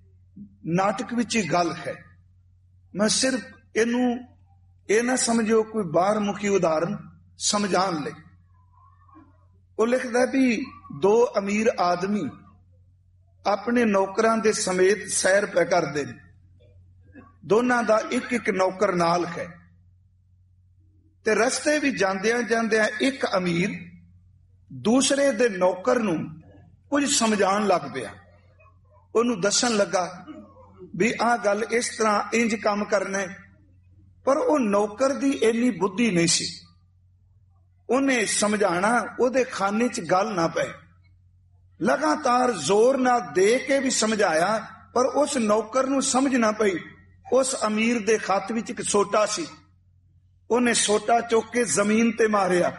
ਨਾਟਕ ਵਿੱਚ ਹੀ ਗੱਲ ਹੈ, ਮੈਂ ਸਿਰਫ ਇਹਨੂੰ ਇਹ ਨਾ ਸਮਝਿਓ ਕੋਈ ਬਾਹਰ ਮੁਖੀ ਉਦਾਹਰਨ ਸਮਝਾਉਣ ਲਈ। ਉਹ ਲਿਖਦਾ ਵੀ ਦੋ ਅਮੀਰ ਆਦਮੀ ਆਪਣੇ ਨੌਕਰਾਂ ਦੇ ਸਮੇਤ ਸੈਰ ਪੈ ਕਰਦੇ ਨੇ। ਦੋਨਾਂ ਦਾ ਇੱਕ ਇੱਕ ਨੌਕਰ ਨਾਲ ਹੈ ਤੇ ਰਸਤੇ ਵੀ ਜਾਂਦਿਆਂ ਜਾਂਦਿਆਂ ਇੱਕ ਅਮੀਰ ਦੂਸਰੇ ਦੇ ਨੌਕਰ ਨੂੰ ਕੁਝ ਸਮਝਾਉਣ ਲੱਗ ਪਿਆ। ਉਹਨੂੰ ਦੱਸਣ ਲੱਗਾ ਵੀ ਆਹ ਗੱਲ ਇਸ ਤਰ੍ਹਾਂ ਇੰਜ ਕੰਮ ਕਰਨਾ, ਪਰ ਉਹ ਨੌਕਰ ਦੀ ਇੰਨੀ ਬੁੱਧੀ ਨਹੀਂ ਸੀ। ਉਹਨੇ ਸਮਝਾਣਾ ਉਹਦੇ ਖਾਨੇ 'ਚ ਗੱਲ ਨਾ ਪਏ। ਲਗਾਤਾਰ ਜ਼ੋਰ ਨਾਲ ਦੇ ਕੇ ਵੀ ਸਮਝਾਇਆ, ਪਰ ਉਸ ਨੌਕਰ ਨੂੰ ਸਮਝ ਨਾ ਪਈ। ਉਸ ਅਮੀਰ ਦੇ ਹੱਥ ਵਿੱਚ ਇੱਕ ਸੋਟਾ ਸੀ, ਉਹਨੇ ਸੋਟਾ ਚੁੱਕ ਕੇ ਜ਼ਮੀਨ ਤੇ ਮਾਰਿਆ,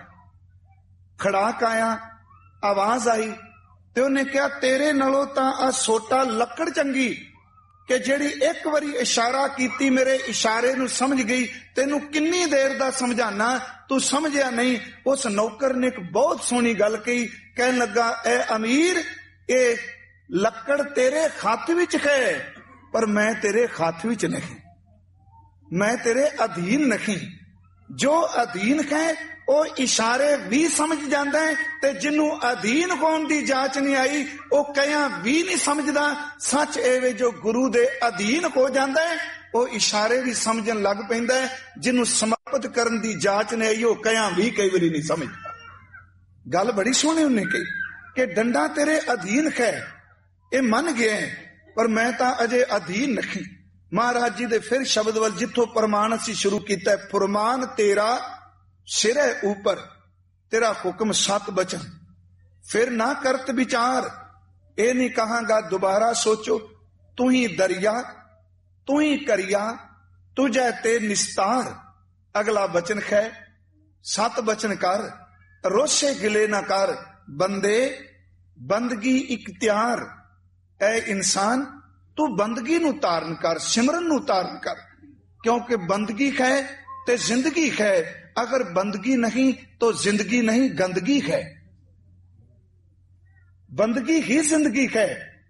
ਖੜਾਕ ਆਇਆ, ਆਵਾਜ਼ ਆਈ ਤੇ ਉਹਨੇ ਕਿਹਾ ਤੇਰੇ ਨਾਲੋਂ ਤਾਂ ਆ ਸੋਟਾ ਲੱਕੜ ਚੰਗੀ ਕਿ ਜਿਹੜੀ ਇੱਕ ਵਾਰੀ ਇਸ਼ਾਰਾ ਕੀਤੀ ਮੇਰੇ ਇਸ਼ਾਰੇ ਨੂੰ ਸਮਝ ਗਈ। ਤੈਨੂੰ ਕਿੰਨੀ ਦੇਰ ਦਾ ਸਮਝਾਣਾ, ਤੂੰ ਸਮਝਿਆ ਨਹੀਂ। ਉਸ ਨੌਕਰ ਨੇ ਇੱਕ ਬਹੁਤ ਸੋਹਣੀ ਗੱਲ ਕਹੀ, ਕਹਿਣ ਲੱਗਾ ਐ ਅਮੀਰ, ਇਹ ਲੱਕੜ ਤੇਰੇ ਹੱਥ ਵਿੱਚ ਹੈ ਪਰ ਮੈਂ ਤੇਰੇ ਹੱਥ ਵਿੱਚ ਨਹੀਂ, ਮੈਂ ਤੇਰੇ ਅਧੀਨ ਨਹੀਂ। ਜੋ ਅਧੀਨ ਹੈ ਉਹ ਇਸ਼ਾਰੇ ਵੀ ਸਮਝ ਜਾਂਦਾ ਹੈ, ਤੇ ਜਿਹਨੂੰ ਅਧੀਨ ਹੋਣ ਦੀ ਜਾਂਚ ਨਹੀਂ ਆਈ ਉਹ ਕਹਿਆ ਵੀ ਨਹੀਂ ਸਮਝਦਾ। ਸੱਚ ਇਹ ਵੇ ਜੋ ਗੁਰੂ ਦੇ ਅਧੀਨ ਹੋ ਜਾਂਦਾ ਹੈ ਉਹ ਇਸ਼ਾਰੇ ਵੀ ਸਮਝਣ ਲੱਗ ਪੈਂਦਾ ਹੈ। ਜਿਹਨੂੰ ਸਮਰਪਿਤ ਕਰਨ ਦੀ ਜਾਂਚ ਨਹੀਂ ਆਈ ਉਹ ਕਹਿਆ ਵੀ ਕਈ ਵਾਰੀ ਨਹੀਂ ਸਮਝਦਾ। ਗੱਲ ਬੜੀ ਸੋਹਣੀ ਉਹਨੇ ਕਹੀ ਕਿ ਡੰਡਾ ਤੇਰੇ ਅਧੀਨ ਹੈ, ਇਹ ਮੰਨ ਗਿਆ, ਪਰ ਮੈਂ ਤਾਂ ਅਜੇ ਅਧੀਨ ਨਹੀਂ। ਮਹਾਰਾਜ ਜੀ ਦੇ ਫਿਰ ਸ਼ਬਦ ਵੱਲ, ਜਿੱਥੋਂ ਪ੍ਰਮਾਣ ਅਸੀਂ ਸ਼ੁਰੂ ਕੀਤਾ, ਫੁਰਮਾਨ ਤੇਰਾ ਸਿਰੇ ਉੱਪਰ, ਤੇਰਾ ਹੁਕਮ ਸਤ ਬਚਨ, ਫਿਰ ਨਾ ਕਰਤ ਵਿਚਾਰ, ਇਹ ਨਹੀਂ ਕਹਾਂਗਾ ਦੁਬਾਰਾ ਸੋਚੋ। ਤੂੰ ਹੀ ਦਰਿਆ ਤੂੰ ਹੀ ਕਰਿਆ, ਤੁਝੈ ਤੇ ਨਿਸਤਾਰ। ਅਗਲਾ ਬਚਨ ਹੈ, ਸਤ ਬਚਨ ਕਰ, ਰੋਸ਼ੇ ਗਿਲੇ ਨਾ ਕਰ, ਬੰਦੇ ਬੰਦਗੀ ਇਖਤਿਆਰ। ਐ ਇਨਸਾਨ ਤੂੰ ਬੰਦਗੀ ਨੂੰ ਧਾਰਨ ਕਰ, ਸਿਮਰਨ ਨੂੰ ਧਾਰਨ ਕਰ, ਕਿਉਂਕਿ ਬੰਦਗੀ ਹੈ ਤੇ ਜ਼ਿੰਦਗੀ ਹੈ। ਅਗਰ ਬੰਦਗੀ ਨਹੀਂ ਤਾਂ ਜ਼ਿੰਦਗੀ ਨਹੀਂ, ਗੰਦਗੀ ਹੈ। ਬੰਦਗੀ ਹੀ ਜ਼ਿੰਦਗੀ ਹੈ।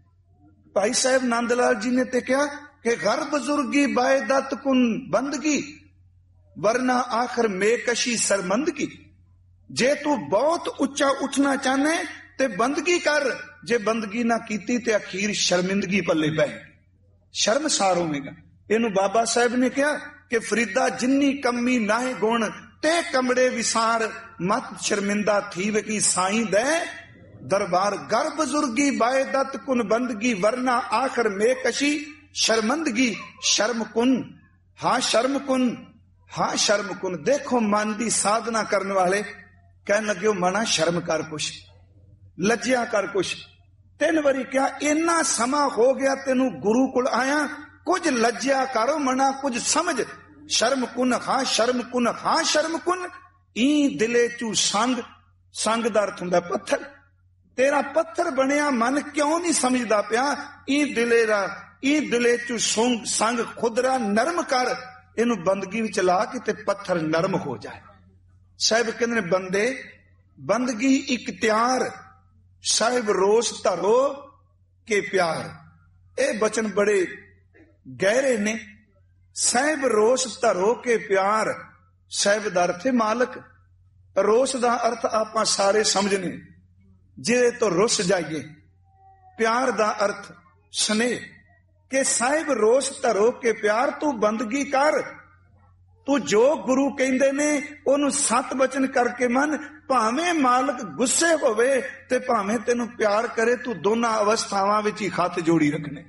ਭਾਈ ਸਾਹਿਬ ਨੰਦ ਲਾਲ ਜੀ ਨੇ ਤੇ ਕਿਹਾ ਕਿ ਘਰ ਬਜ਼ੁਰਗੀ ਬਾਇਦਤ ਕੁਨ ਬੰਦਗੀ, ਵਰਨਾ ਆਖਰ ਮੇਕਸ਼ੀ ਸਰਮੰਦਗੀ। ਜੇ ਤੂੰ ਬਹੁਤ ਉੱਚਾ ਉੱਠਣਾ ਚਾਹਨੇ ਤੇ ਬੰਦਗੀ ਕਰ, ਜੇ ਬੰਦਗੀ ਨਾ ਕੀਤੀ ਤੇ ਅਖੀਰ ਸ਼ਰਮਿੰਦਗੀ ਪੱਲੇ ਪੈ, ਸ਼ਰਮਸਾਰ ਹੋਵੇਗਾ। ਇਹਨੂੰ ਬਾਬਾ ਸਾਹਿਬ ਨੇ ਕਿਹਾ ਕਿ ਫਰੀਦਾ ਜਿੰਨੀ ਕਮੀ ਨਾਹੇ ਗੁਣ, ਤੇ ਕਮੜੇ ਵਿਸਾਰ ਮਤ ਸ਼ਰਮਿੰਦਾ ਥੀਵ ਕੀ ਸਾਈਂ ਦੇ ਦਰਬਾਰ। ਘਰ ਬਜ਼ੁਰਗੀ ਬਾਇਦਤ ਕੁਨ ਬੰਦਗੀ, ਵਰਨਾ ਆਖਰ ਮੇਕਸ਼ੀ ਸ਼ਰਮੰਦਗੀ। ਸ਼ਰਮ ਕੁਨ ਹਾਂ ਸ਼ਰਮ ਕੁਨ ਹਾਂ ਸ਼ਰਮ ਕੁਨ। ਦੇਖੋ ਮਨ ਦੀ ਸਾਧਨਾ ਕਰਨ ਵਾਲੇ ਕਹਿਣ ਲੱਗੇ, ਮਨਾ ਸ਼ਰਮ ਕਰ ਕੁਛ, ਲੱਜਿਆ ਕਰ ਕੁਛ। ਤਿੰਨ ਵਾਰੀ ਕਿਹਾ, ਇੰਨਾ ਸਮਾਂ ਹੋ ਗਿਆ ਤੈਨੂੰ ਗੁਰੂ ਕੋਲ ਆਇਆ, ਕੁਝ ਲੱਜਿਆ ਕਰੋ ਮਨਾ, ਕੁਝ ਸਮਝ। ਸ਼ਰਮ ਕੁਨ ਹਾਂ ਸ਼ਰਮ ਕੁਨ ਹਾਂ ਸ਼ਰਮ ਕੁਨ। ਈ ਦਿਲੇ ਚੂ ਸੰਗ, ਸੰਗ ਦਾ ਅਰਥ ਹੁੰਦਾ ਪੱਥਰ। ਤੇਰਾ ਪੱਥਰ ਬਣਿਆ ਮਨ ਕਿਉਂ ਨਹੀਂ ਸਮਝਦਾ ਪਿਆ? ਈ ਦਿਲੇ ਦਾ ਈ ਦਿਲੇ ਚੂ ਸੰਗ, ਸੰਗ ਖੁਦਰਾ ਨਰਮ ਕਰ। ਇਹਨੂੰ ਬੰਦਗੀ ਵਿੱਚ ਲਾ ਕੇ ਤੇ ਪੱਥਰ ਨਰਮ ਹੋ ਜਾਏ। ਸਾਹਿਬ ਕਹਿੰਦੇ ਨੇ, ਬੰਦੇ ਬੰਦਗੀ ਇਖਤਿਆਰ, ਸਾਹਿਬ ਰੋਸ ਧਰੋ ਕੇ ਪਿਆਰ। ਇਹ ਬਚਨ ਬੜੇ ਗਹਿਰੇ ਨੇ। ਸਾਹਿਬ ਰੋਸ ਧਰੋ ਕੇ ਪਿਆਰ, ਸਾਹਿਬ ਦਾ ਅਰਥ ਹੈ ਮਾਲਕ। ਰੋਸ ਦਾ ਅਰਥ ਆਪਾਂ ਸਾਰੇ ਸਮਝਨੇ, ਜਿਹਦੇ ਤੋਂ ਰੁੱਸ ਜਾਈਏ। ਪਿਆਰ ਦਾ ਅਰਥ ਸਨੇਹ। ਕਿ ਸਾਹਿਬ ਰੋਸ ਧਰੋ ਕੇ ਪਿਆਰ, ਤੂੰ ਬੰਦਗੀ ਕਰ, ਤੂੰ ਜੋ ਗੁਰੂ ਕਹਿੰਦੇ ਨੇ ਉਹਨੂੰ ਸਤ ਬਚਨ ਕਰਕੇ ਮੰਨ। ਭਾਵੇਂ ਮਾਲਕ ਗੁੱਸੇ ਹੋਵੇ ਤੇ ਭਾਵੇਂ ਤੈਨੂੰ ਪਿਆਰ ਕਰੇ, ਤੂੰ ਦੋਨਾਂ ਅਵਸਥਾਵਾਂ ਵਿੱਚ ਹੀ ਹੱਥ ਜੋੜੀ ਰੱਖਣੇ।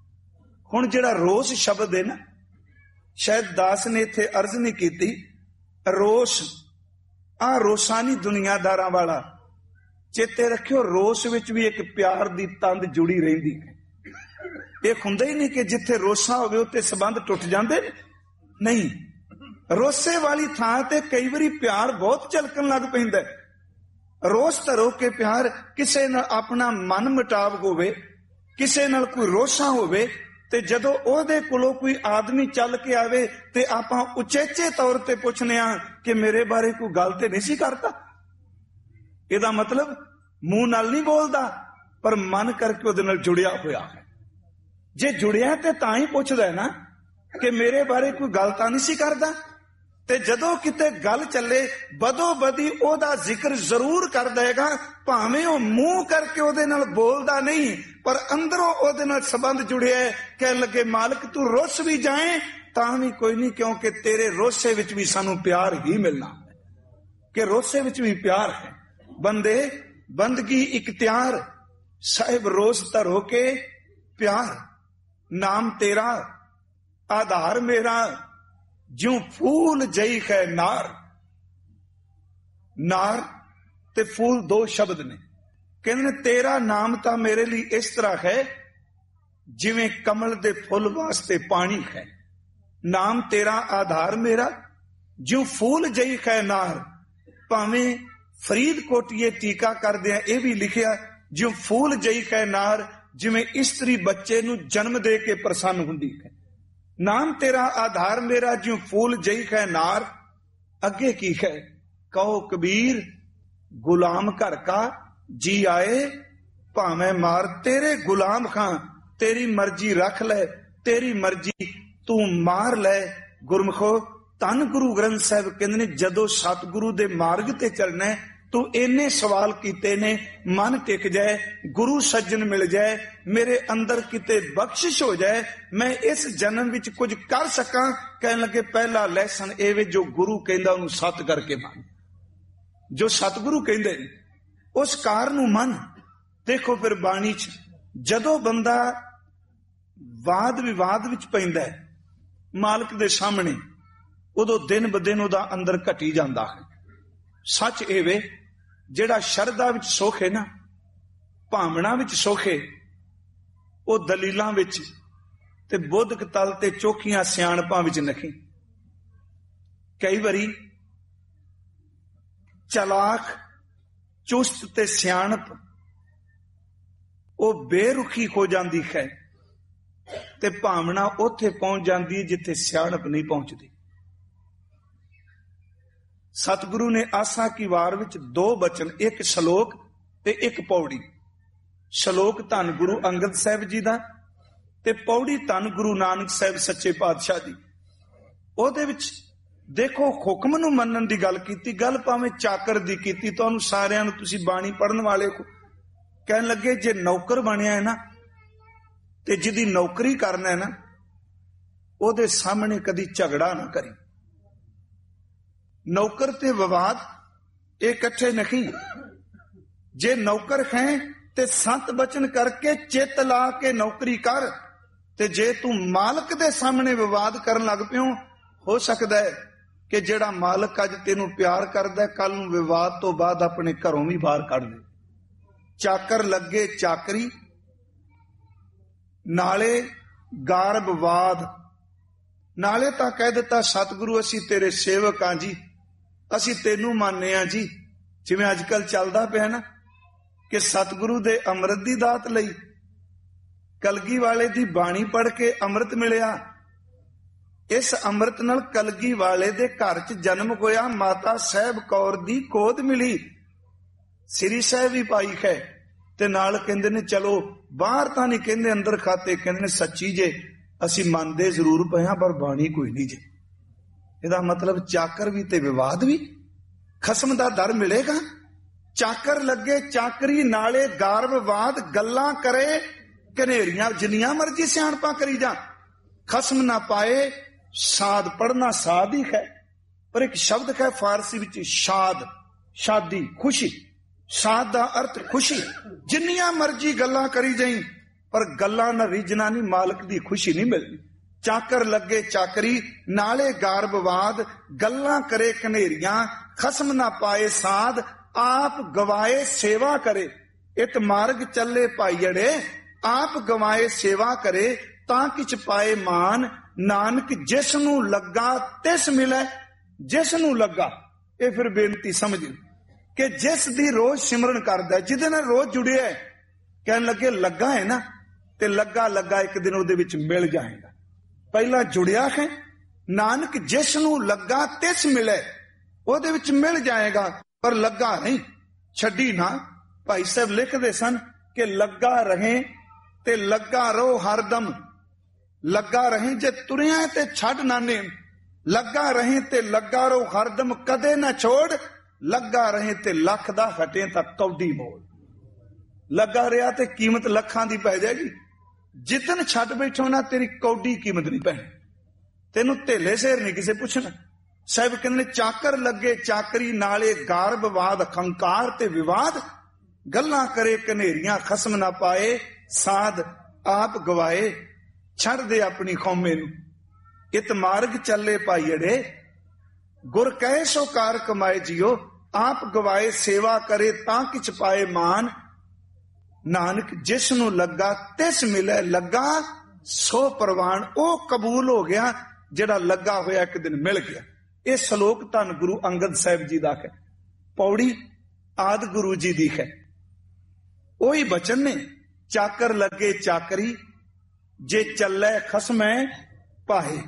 ਹੁਣ ਜਿਹੜਾ ਰੋਸ ਸ਼ਬਦ ਹੈ ਨਾ, ਸ਼ਾਇਦ ਦਾਸ ਨੇ ਇੱਥੇ ਅਰਜ਼ ਨਹੀਂ ਕੀਤੀ। ਰੋਸ ਆ ਰੋਸਾਨੀ ਦੁਨੀਆਦਾਰਾਂ ਵਾਲਾ, ਚੇਤੇ ਰੱਖਿਓ, ਰੋਸ ਵਿੱਚ ਵੀ ਇੱਕ ਪਿਆਰ ਦੀ ਤੰਦ ਜੁੜੀ ਰਹਿੰਦੀ ਹੈ। ਇਹ ਹੁੰਦਾ ਹੀ ਨਹੀਂ ਕਿ ਜਿੱਥੇ ਰੋਸਾ ਹੋਵੇ ਉੱਥੇ ਸੰਬੰਧ ਟੁੱਟ ਜਾਂਦੇ ਨੇ, ਨਹੀਂ। ਰੋਸੇ ਵਾਲੀ ਥਾਂ ਤੇ ਕਈ ਵਾਰੀ ਪਿਆਰ ਬਹੁਤ ਝਲਕਣ ਲੱਗ ਪੈਂਦਾ। ਰੋਸ ਧਰੋ ਕੇ ਪਿਆਰ, ਕਿਸੇ ਨਾਲ ਆਪਣਾ ਮਨ ਮਿਟਾਵ ਹੋਵੇ, ਕਿਸੇ ਨਾਲ ਕੋਈ ਰੋਸਾ ਹੋਵੇ, ਤੇ ਜਦੋਂ ਉਹਦੇ ਕੋਲੋਂ ਕੋਈ ਆਦਮੀ ਚੱਲ ਕੇ ਆਵੇ ਤੇ ਆਪਾਂ ਉਚੇਚੇ ਤੌਰ ਤੇ ਪੁੱਛਨੇ ਆ ਕਿ ਮੇਰੇ ਬਾਰੇ ਕੋਈ ਗੱਲ ਤੇ ਨਹੀਂ ਸੀ ਕਰਦਾ। ਇਹਦਾ ਮਤਲਬ ਮੂੰਹ ਨਾਲ ਨਹੀਂ ਬੋਲਦਾ, ਪਰ ਮਨ ਕਰਕੇ ਉਹਦੇ ਨਾਲ ਜੁੜਿਆ ਹੋਇਆ ਹੈ। ਜੇ ਜੁੜਿਆ ਤੇ ਤਾਂ ਹੀ ਪੁੱਛਦਾ ਨਾ ਕਿ ਮੇਰੇ ਬਾਰੇ ਕੋਈ ਗੱਲ ਤਾਂ ਨਹੀਂ ਸੀ ਕਰਦਾ। ਤੇ ਜਦੋਂ ਕਿਤੇ ਗੱਲ ਚੱਲੇ, ਬਦੋ ਬਦੀ ਉਹਦਾ ਜ਼ਿਕਰ ਜ਼ਰੂਰ ਕਰ ਦੇਗਾ, ਭਾਵੇਂ ਉਹ ਮੂੰਹ ਕਰਕੇ ਉਹਦੇ ਨਾਲ ਬੋਲਦਾ ਨਹੀਂ, ਪਰ ਅੰਦਰੋਂ ਉਹਦੇ ਨਾਲ ਸੰਬੰਧ ਜੁੜਿਆ। ਕਹਿਣ ਲੱਗੇ, ਮਾਲਕ ਤੂੰ ਰੁੱਸ ਵੀ ਜਾਏ ਤਾਂ ਵੀ ਕੋਈ ਨਹੀਂ, ਕਿਉਂਕਿ ਤੇਰੇ ਰੋਸੇ ਵਿੱਚ ਵੀ ਸਾਨੂੰ ਪਿਆਰ ਹੀ ਮਿਲਣਾ, ਕਿ ਰੋਸੇ ਵਿੱਚ ਵੀ ਪਿਆਰ ਹੈ। ਬੰਦੇ ਬੰਦਗੀ ਇਖਤਿਆਰ, ਸਾਹਿਬ ਰੋਸ ਧਰੋ ਕੇ ਪਿਆਰ। ਨਾਮ ਤੇਰਾ ਆਧਾਰ ਮੇਰਾ, ਜਿਉ ਫੂਲ ਜਈ ਹੈ ਨਾਰ। ਨਾਰ ਤੇ ਫੂਲ ਦੋ ਸ਼ਬਦ ਨੇ। ਕਹਿੰਦੇ ਤੇਰਾ ਨਾਮ ਤਾਂ ਮੇਰੇ ਲਈ ਇਸ ਤਰ੍ਹਾਂ ਹੈ ਜਿਵੇਂ ਕਮਲ ਦੇ ਫੁੱਲ ਵਾਸਤੇ ਪਾਣੀ ਹੈ। ਨਾਮ ਤੇਰਾ ਆਧਾਰ ਮੇਰਾ, ਜਿਉ ਫੂਲ ਜਈ ਹੈ ਨਾਰ। ਭਾਵੇਂ ਫਰੀਦਕੋਟੀਏ ਟੀਕਾ ਕਰਦੇ ਆ, ਇਹ ਵੀ ਲਿਖਿਆ ਜਿਉ ਫੂਲ ਜਈ ਹੈ ਨਾਰ, ਜਿਵੇਂ ਇਸਤਰੀ ਬੱਚੇ ਨੂੰ ਜਨਮ ਦੇ ਕੇ ਪ੍ਰਸੰਨ ਹੁੰਦੀ ਹੈ। ਨਾਮ ਤੇਰਾ ਆਧਾਰ ਮੇਰਾ, ਜਿਉ ਫੂਲ ਜਈ ਹੈ ਨਾਰ। ਅੱਗੇ ਕੀ ਹੈ? ਕਹੋ ਕਬੀਰ ਗੁਲਾਮ ਘਰ ਕਾ ਜੀ ਆਏ, ਭਾਵੇਂ ਮਾਰ ਤੇਰੇ ਗੁਲਾਮ ਖਾਂ। ਤੇਰੀ ਮਰਜ਼ੀ ਰੱਖ ਲੈ, ਤੇਰੀ ਮਰਜ਼ੀ ਤੂੰ ਮਾਰ ਲੈ। ਗੁਰਮਖੋ, ਧੰਨ ਗੁਰੂ ਗ੍ਰੰਥ ਸਾਹਿਬ ਕਹਿੰਦੇ ਨੇ, ਜਦੋਂ ਸਤਿਗੁਰੂ ਦੇ ਮਾਰਗ ਤੇ ਚੱਲਣਾ, ਤੂੰ ਇੰਨੇ ਸਵਾਲ ਕੀਤੇ ਨੇ, ਮਨ ਟਿਕ ਜਾਏ, ਗੁਰੂ ਸੱਜਣ ਮਿਲ ਜਾਏ, ਮੇਰੇ ਅੰਦਰ ਕਿਤੇ ਬਖਸ਼ਿਸ਼ ਹੋ ਜਾਏ, ਮੈਂ ਇਸ ਜਨਮ ਵਿੱਚ ਕੁਝ ਕਰ ਸਕਾਂ। ਕਹਿਣ ਲੱਗੇ, ਪਹਿਲਾ ਲੈਸਨ ਇਹ ਵੇ, ਜੋ ਗੁਰੂ ਕਹਿੰਦਾ ਉਹਨੂੰ ਸਤ ਕਰਕੇ ਮੰਨ। ਜੋ ਸਤਿਗੁਰੂ ਕਹਿੰਦੇ ਨੇ ਉਸ ਕਾਰ ਨੂੰ ਮੰਨ। ਦੇਖੋ ਫਿਰ ਬਾਣੀ 'ਚ ਜਦੋਂ ਬੰਦਾ ਵਾਦ ਵਿਵਾਦ ਵਿੱਚ ਪੈਂਦਾ ਹੈ ਮਾਲਕ ਦੇ ਸਾਹਮਣੇ, ਉਦੋਂ ਦਿਨ ਬ ਦਿਨ ਉਹਦਾ ਅੰਦਰ ਘਟੀ ਜਾਂਦਾ ਹੈ। ਸੱਚ ਇਹ ਵੇ, ਜਿਹੜਾ ਸ਼ਰਧਾ ਵਿੱਚ ਸੁੱਖ ਹੈ ਨਾ, ਭਾਵਨਾ ਵਿੱਚ ਸੁੱਖ ਹੈ, ਉਹ ਦਲੀਲਾਂ ਵਿੱਚ ਤੇ ਬੁੱਧਕ ਤਲ ਤੇ ਚੋਖੀਆਂ ਸਿਆਣਪਾਂ ਵਿੱਚ ਨਹੀਂ। ਕਈ ਵਾਰੀ ਚਲਾਕ, ਚੁਸਤ ਤੇ ਸਿਆਣਪ ਉਹ ਬੇਰੁਖੀ ਹੋ ਜਾਂਦੀ ਹੈ ਤੇ ਭਾਵਨਾ ਉੱਥੇ ਪਹੁੰਚ ਜਾਂਦੀ ਹੈ ਜਿੱਥੇ ਸਿਆਣਪ ਨਹੀਂ ਪਹੁੰਚਦੀ। ਸਤਿਗੁਰੂ ਨੇ ਆਸਾ ਕੀ ਵਾਰ ਵਿੱਚ ਦੋ ਬਚਨ, ਇੱਕ ਸ਼ਲੋਕ ਤੇ ਇੱਕ ਪੌੜੀ। ਸ਼ਲੋਕ ਧੰਨ ਗੁਰੂ ਅੰਗਦ ਸਾਹਿਬ ਜੀ ਦਾ ਤੇ ਪੌੜੀ ਧੰਨ ਗੁਰੂ ਨਾਨਕ ਸਾਹਿਬ ਸੱਚੇ ਪਾਤਸ਼ਾਹ ਦੀ। ਉਹਦੇ ਵਿੱਚ ਦੇਖੋ ਹੁਕਮ ਨੂੰ ਮੰਨਣ ਦੀ ਗੱਲ ਕੀਤੀ, ਗੱਲ ਭਾਵੇਂ ਚਾਕਰ ਦੀ ਕੀਤੀ। ਤੁਹਾਨੂੰ ਸਾਰਿਆਂ ਨੂੰ, ਤੁਸੀਂ ਬਾਣੀ ਪੜ੍ਹਨ ਵਾਲੇ ਕਹਿਣ ਲੱਗੇ ਜੇ ਨੌਕਰ ਬਣਿਆ ਹੈ ਨਾ ਤੇ ਜਿਹਦੀ ਨੌਕਰੀ ਕਰਨਾ ਹੈ ਨਾ, ਉਹਦੇ ਸਾਹਮਣੇ ਕਦੀ ਝਗੜਾ ਨਾ ਕਰੀ। ਨੌਕਰ ਤੇ ਵਿਵਾਦ ਇਹ ਇਕੱਠੇ ਨਹੀਂ। ਜੇ ਨੌਕਰ ਹੈ ਤੇ ਸੰਤ ਬਚਨ ਕਰਕੇ ਚਿੱਤ ਲਾ ਕੇ ਨੌਕਰੀ ਕਰ, ਤੇ ਜੇ ਤੂੰ ਮਾਲਕ ਦੇ ਸਾਹਮਣੇ ਵਿਵਾਦ ਕਰਨ ਲੱਗ ਪਿਓ, ਹੋ ਸਕਦਾ ਹੈ ਕਿ ਜਿਹੜਾ ਮਾਲਕ ਅੱਜ ਤੈਨੂੰ ਪਿਆਰ ਕਰਦਾ ਕੱਲ ਨੂੰ ਵਿਵਾਦ ਤੋਂ ਬਾਅਦ ਆਪਣੇ ਘਰੋਂ ਵੀ ਬਾਹਰ ਕੱਢ ਦੇ। ਚਾਕਰ ਲੱਗੇ ਚਾਕਰੀ, ਨਾਲੇ ਗਾਰਬਵਾਦ। ਨਾਲੇ ਤਾਂ ਕਹਿ ਦਿੱਤਾ ਸਤਿਗੁਰੂ ਅਸੀਂ ਤੇਰੇ ਸੇਵਕ ਹਾਂ ਜੀ, ਅਸੀਂ ਤੈਨੂੰ ਮੰਨਦੇ ਹਾਂ ਜੀ। ਜਿਵੇਂ ਅੱਜ ਕੱਲ ਚੱਲਦਾ ਪਿਆ ਨਾ ਕਿ ਸਤਿਗੁਰੂ ਦੇ ਅੰਮ੍ਰਿਤ ਦੀ ਦਾਤ ਲਈ, ਕਲਗੀ ਵਾਲੇ ਦੀ ਬਾਣੀ ਪੜ੍ਹ ਕੇ ਅੰਮ੍ਰਿਤ ਮਿਲਿਆ। ਇਸ ਅੰਮ੍ਰਿਤ ਨਾਲ ਕਲਗੀ ਵਾਲੇ ਦੇ ਘਰ 'ਚ ਜਨਮ ਹੋਇਆ, ਮਾਤਾ ਸਾਹਿਬ ਕੌਰ ਦੀ ਗੋਦ ਮਿਲੀ, ਸ੍ਰੀ ਸਾਹਿਬ ਵੀ ਪਾਈ ਹੈ। ਤੇ ਨਾਲ ਕਹਿੰਦੇ ਨੇ ਚਲੋ ਬਾਹਰ ਤਾਂ ਨਹੀਂ ਕਹਿੰਦੇ, ਅੰਦਰ ਖਾਤੇ ਕਹਿੰਦੇ ਨੇ ਸੱਚੀ ਜੇ ਅਸੀਂ ਮੰਨਦੇ ਜ਼ਰੂਰ ਪਏ ਹਾਂ ਪਰ ਬਾਣੀ ਕੋਈ ਨਹੀਂ ਜੇ। ਇਹਦਾ ਮਤਲਬ ਚਾਕਰ ਵੀ ਤੇ ਵਿਵਾਦ ਵੀ, ਖਸਮ ਦਾ ਦਰ ਮਿਲੇਗਾ। ਚਾਕਰ ਲੱਗੇ ਚਾਕਰੀ, ਨਾਲੇ ਗਾਰਬਵਾਦ, ਗੱਲਾਂ ਕਰੇ ਘਨੇਰੀਆਂ, ਜਿੰਨੀਆਂ ਮਰਜੀ ਸਿਆਣਪਾਂ ਕਰੀ ਜਾ, ਖਸਮ ਨਾ ਪਾਏ। ਸਾਦ ਪੜ੍ਹਨਾ ਸਾਦ ਹੀ ਹੈ, ਪਰ ਇੱਕ ਸ਼ਬਦ ਹੈ ਫਾਰਸੀ ਵਿੱਚ ਸ਼ਾਦ, ਸ਼ਾਦੀ, ਖੁਸ਼ੀ। ਸਾਦ ਦਾ ਅਰਥ ਖੁਸ਼ੀ। ਜਿੰਨੀਆਂ ਮਰਜੀ ਗੱਲਾਂ ਕਰੀ ਜਾਈ ਪਰ ਗੱਲਾਂ ਨਾਲ ਰੀਝਣਾ ਨਹੀਂ, ਮਾਲਕ ਦੀ ਖੁਸ਼ੀ ਨਹੀਂ ਮਿਲਦੀ। ਚਾਕਰ ਲੱਗੇ ਚਾਕਰੀ, ਨਾਲੇ ਗਾਰਬਵਾਦ, ਗੱਲਾਂ ਕਰੇ ਘਨੇਰੀਆਂ, ਖਸਮ ਨਾ ਪਾਏ ਸਾਧ, ਆਪ ਗਵਾਏ ਸੇਵਾ ਕਰੇ। ਇਤ ਮਾਰਗ ਚੱਲੇ ਭਾਈੜੇ, ਆਪ ਗਵਾਏ ਸੇਵਾ ਕਰੇ, ਤਾਂ ਕਿਛ ਪਾਏ ਮਾਨ। ਨਾਨਕ ਜਿਸ ਨੂੰ ਲੱਗਾ ਤਿਸ ਮਿਲੇ, ਜਿਸ ਨੂੰ ਲੱਗਾ। ਇਹ ਫਿਰ ਬੇਨਤੀ ਸਮਝ ਕਿ ਜਿਸ ਦੀ ਰੋਜ਼ ਸਿਮਰਨ ਕਰਦਾ, ਜਿਹਦੇ ਨਾਲ ਰੋਜ਼ ਜੁੜਿਆ, ਕਹਿਣ ਲੱਗੇ ਲੱਗਾ ਹੈ ਨਾ, ਤੇ ਲੱਗਾ ਲੱਗਾ ਇੱਕ ਦਿਨ ਉਹਦੇ ਵਿੱਚ ਮਿਲ ਜਾਏਗਾ। ਪਹਿਲਾਂ ਜੁੜਿਆ ਹੈ, ਨਾਨਕ ਜਿਸ ਨੂੰ ਲੱਗਾ ਤਿਸ ਮਿਲੇ, ਉਹਦੇ ਵਿੱਚ ਮਿਲ ਜਾਏਗਾ, ਪਰ ਲੱਗਾ ਨਹੀਂ, ਛੱਡੀ ਨਾ। ਭਾਈ ਸਾਹਿਬ ਲਿਖਦੇ ਸਨ ਕਿ ਲੱਗਾ ਰਹੇ ਤੇ ਲੱਗਾ ਰਹੋ ਹਰਦਮ। ਲੱਗਾ ਰਹੇ ਜੇ ਤੁਰਿਆ ਤੇ ਛੱਡ ਨਾ ਨੇ, ਲੱਗਾ ਰਹੇ ਤੇ ਲੱਗਾ ਰਹੋ ਹਰਦਮ, ਕਦੇ ਨਾ ਛੋੜ। ਲੱਗਾ ਰਹੇ ਤੇ ਲੱਖ ਦਾ ਹਟੇ ਤਾਂ ਕੌਡੀ ਮੋੜ। ਲੱਗਾ ਰਿਹਾ ਤੇ ਕੀਮਤ ਲੱਖਾਂ ਦੀ ਪੈ ਜਾਏਗੀ, ਜਿੱਦਨ ਛੱਡ ਬੈਠੋ ਨਾ ਤੇਰੀ ਕੌਡੀ ਕੀਮਤ ਨਹੀਂ ਪੈਣੀ, ਤੈਨੂੰ ਧੇਲੇ ਸੇਰ ਨਹੀਂ ਕਿਸੇ ਪੁੱਛਣਾ। ਸਾਹਿਬ ਕਹਿੰਦੇ ਚਾਕਰ ਲੱਗੇ ਚਾਕਰੀ, ਨਾਲੇ ਗਾਰਬਵਾਦ, ਖੰਕਾਰ ਤੇ ਵਿਵਾਦ, ਗੱਲਾਂ ਕਰੇ ਘਨੇਰੀਆਂ, ਖਸਮ ਨਾ ਪਾਏ ਸਾਧ, ਆਪ ਗਵਾਏ ਛੱਡ ਦੇ ਆਪਣੀ ਕੌਮੇ ਨੂੰ। ਇਤ ਮਾਰਗ ਚੱਲੇ ਭਾਈੜੇ, ਗੁਰ ਕਹੇ ਸੋ ਕਾਰ ਕਮਾਏ ਜਿਓ, ਆਪ ਗਵਾਏ ਸੇਵਾ ਕਰੇ ਤਾਂ ਕਿਛ ਪਾਏ ਮਾਨ। ਨਾਨਕ ਜਿਸ ਨੂੰ ਲੱਗਾ ਤਿਸ ਮਿਲੇ, ਲੱਗਾ ਸੋ ਪ੍ਰਵਾਨ। ਉਹ ਕਬੂਲ ਹੋ ਗਿਆ ਜਿਹੜਾ ਲੱਗਾ ਹੋਇਆ ਇੱਕ ਦਿਨ ਮਿਲ ਗਿਆ। ਇਹ ਸ਼ਲੋਕ ਧੰਨ ਗੁਰੂ ਅੰਗਦ ਸਾਹਿਬ ਜੀ ਦਾ ਹੈ, ਪੌੜੀ ਆਦਿ ਗੁਰੂ ਜੀ ਦੀ ਹੈ। ਉਹੀ ਬਚਨ ਨੇ, ਚਾਕਰ ਲੱਗੇ ਚਾਕਰੀ, ਜੇ ਚੱਲੇ ਖਸਮੈ ਪਾਹੇ।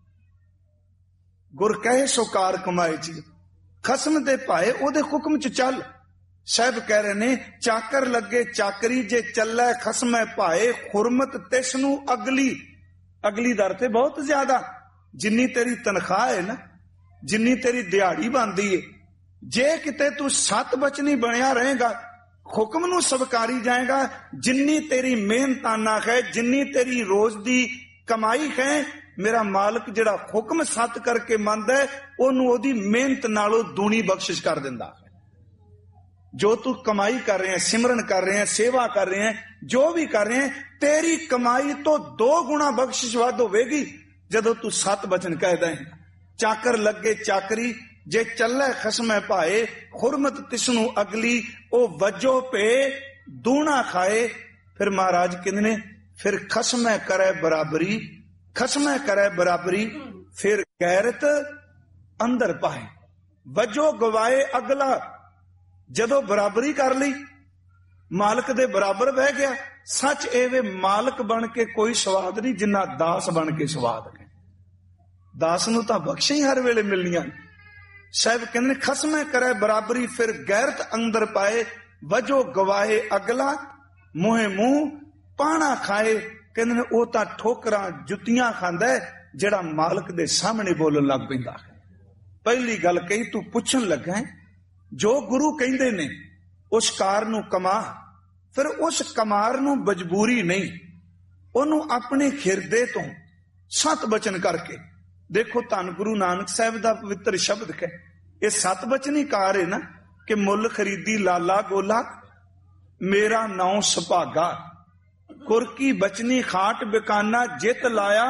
ਗੁਰ ਕਹੇ ਸੋ ਕਾਰ ਕਮਾਏ ਜੀ, ਖਸਮ ਦੇ ਭਾਏ ਉਹਦੇ ਹੁਕਮ ਚ ਚੱਲ। ਸਾਹਿਬ ਕਹਿ ਰਹੇ ਨੇ ਚਾਕਰ ਲੱਗੇ ਚਾਕਰੀ, ਜੇ ਚੱਲੇ ਖਸਮੈ ਭਾਏ, ਖੁਰਮਤ ਤਿਸ ਨੂੰ ਅਗਲੀ। ਅਗਲੀ ਦਰ ਤੇ ਬਹੁਤ ਜ਼ਿਆਦਾ, ਜਿੰਨੀ ਤੇਰੀ ਤਨਖਾਹ ਹੈ ਨਾ, ਜਿੰਨੀ ਤੇਰੀ ਦਿਹਾੜੀ ਬਣਦੀ ਏ, ਜੇ ਕਿਤੇ ਤੂੰ ਸਤ ਬਚਨੀ ਬਣਿਆ ਰਹੇਗਾ, ਹੁਕਮ ਨੂੰ ਸਵਕਾਰੀ ਜਾਏਗਾ, ਜਿੰਨੀ ਤੇਰੀ ਮਿਹਨਤਾਨਾ ਹੈ, ਜਿੰਨੀ ਤੇਰੀ ਰੋਜ਼ ਦੀ ਕਮਾਈ ਹੈ, ਮੇਰਾ ਮਾਲਕ ਜਿਹੜਾ ਹੁਕਮ ਸੱਤ ਕਰਕੇ ਮੰਨਦਾ ਉਹਨੂੰ ਉਹਦੀ ਮਿਹਨਤ ਨਾਲੋਂ ਦੂਣੀ ਬਖਸ਼ਿਸ਼ ਕਰ ਦਿੰਦਾ। जो तू कमाई कर रहे हैं, सिमरन कर रहे हैं, सेवा कर रहे हैं, जो भी कर रहे हैं, तेरी कमाई तो दो गुना बख्शिश वध होवेगी जदों तू सत बचन कह देंगा। चाकर लगे चाकरी, जे चले खसमै पाए, खुरमत तिसनू अगली, ओ वजो पे दूना खाए। फिर महाराज कहते ने फिर खसमै करे बराबरी, खसमै करे बराबरी, फिर गैरत अंदर पाए। वजो गवाए अगला, जदों बराबरी कर ली, मालक दे बराबर बह गया। सच एवे मालक बन के कोई स्वाद नहीं जिन्ना दास बन के स्वाद है। दास नूं तां बख्शां ही हर वेले मिलनियां। साहब कहंदे खसमै करे बराबरी, फिर गैरत अंदर पाए। वजो गवाए अगला, मुहे मुंह पाना खाए। कहंदे ने ओ तां ठोकरां जुत्तियां खांदा है जेड़ा मालक दे सामने बोलन लग पैंदा है। पहली गल कही, तू पुछण लगा है जो गुरु कहंदे ने उस कार नूं कमा, फिर उस कमार नूं मजबूरी नहीं, ओनू अपने खिरदे तो सत बचन करके। देखो धन गुरु नानक साहब दा पवित्र शब्द है, ये सत बचनी कार है ना कि मुल खरीदी लाला गोला, मेरा नाउ सुभागा, कुरकी बचनी खाट बिकाना, जित लाया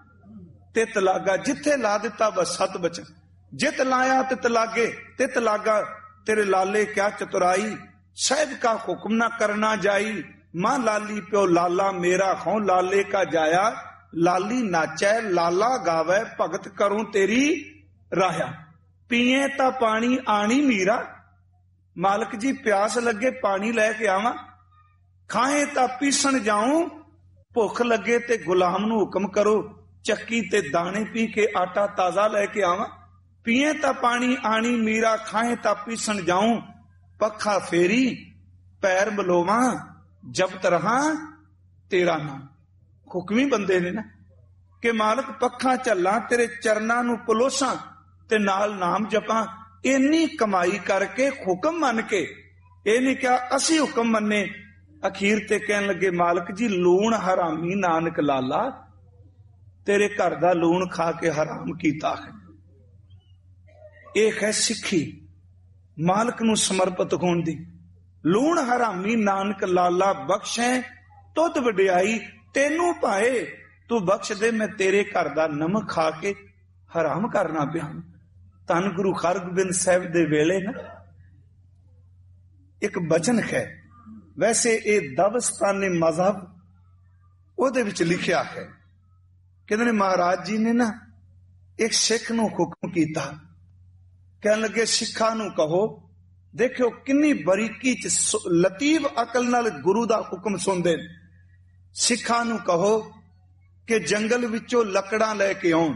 तित लागा। जिथे ला दिता बस सत बचन, जित लाया तित लागे, तित लागा। तेरे लाले क्या चतुराई, साहब का हुक्म ना करना जाई। मां लाली प्यो लाला, मेरा खौ लाले का जाया। लाली नाचै लाला गावै, भगत करूं तेरी राया। पिए ता पानी आनी मीरा, मालक जी प्यास लगे पानी लैके आवा। खाए ता पीसन जाऊं, भुख लगे ते गुलाम नू हुक्म करो, चक्की ते दाने पी के आटा ताजा लैके आवा। पिए ता पानी आनी मीरा, खाए ता पीसन जाऊं। पखा फेरी पैर बलोवा, जबत रहा तेरा नाम। हुक्मी बंदे ने ना कि मालक पखा झल्ला, तेरे चरना नू पलोसा ते नाल नाम जपा। इन्नी कमाई करके हुक्म मन के, ये नहीं क्या असी हुक्म मन्ने। अखीर ते कहन लगे मालक जी लूण हरामी नानक लाला, तेरे घर दा लूण खा के हराम कीता है। एक है सिक्खी मालक नू समर्पित होने दी। लूण हरामी नानक लाला बख्शे तुद वडियाई, तेनू पाए तू बख्श दे, मैं तेरे घर दा नमक खा के हराम करना पिया। धन गुरु हरगोबिंद साहब दे वेले ना एक बचन है, वैसे ये दबस्तानी मजहब ओदे विच लिखिया है। कहते महाराज जी ने ना एक सिख नू हुक्म कीता, कहन लगे सिखा नू कहो, देखो किन्नी बरीकी च लतीफ अकल नाल गुरु दा हुक्म सुनदे। सिखा नू कहो कि जंगल विचों लकड़ां लैके आउण।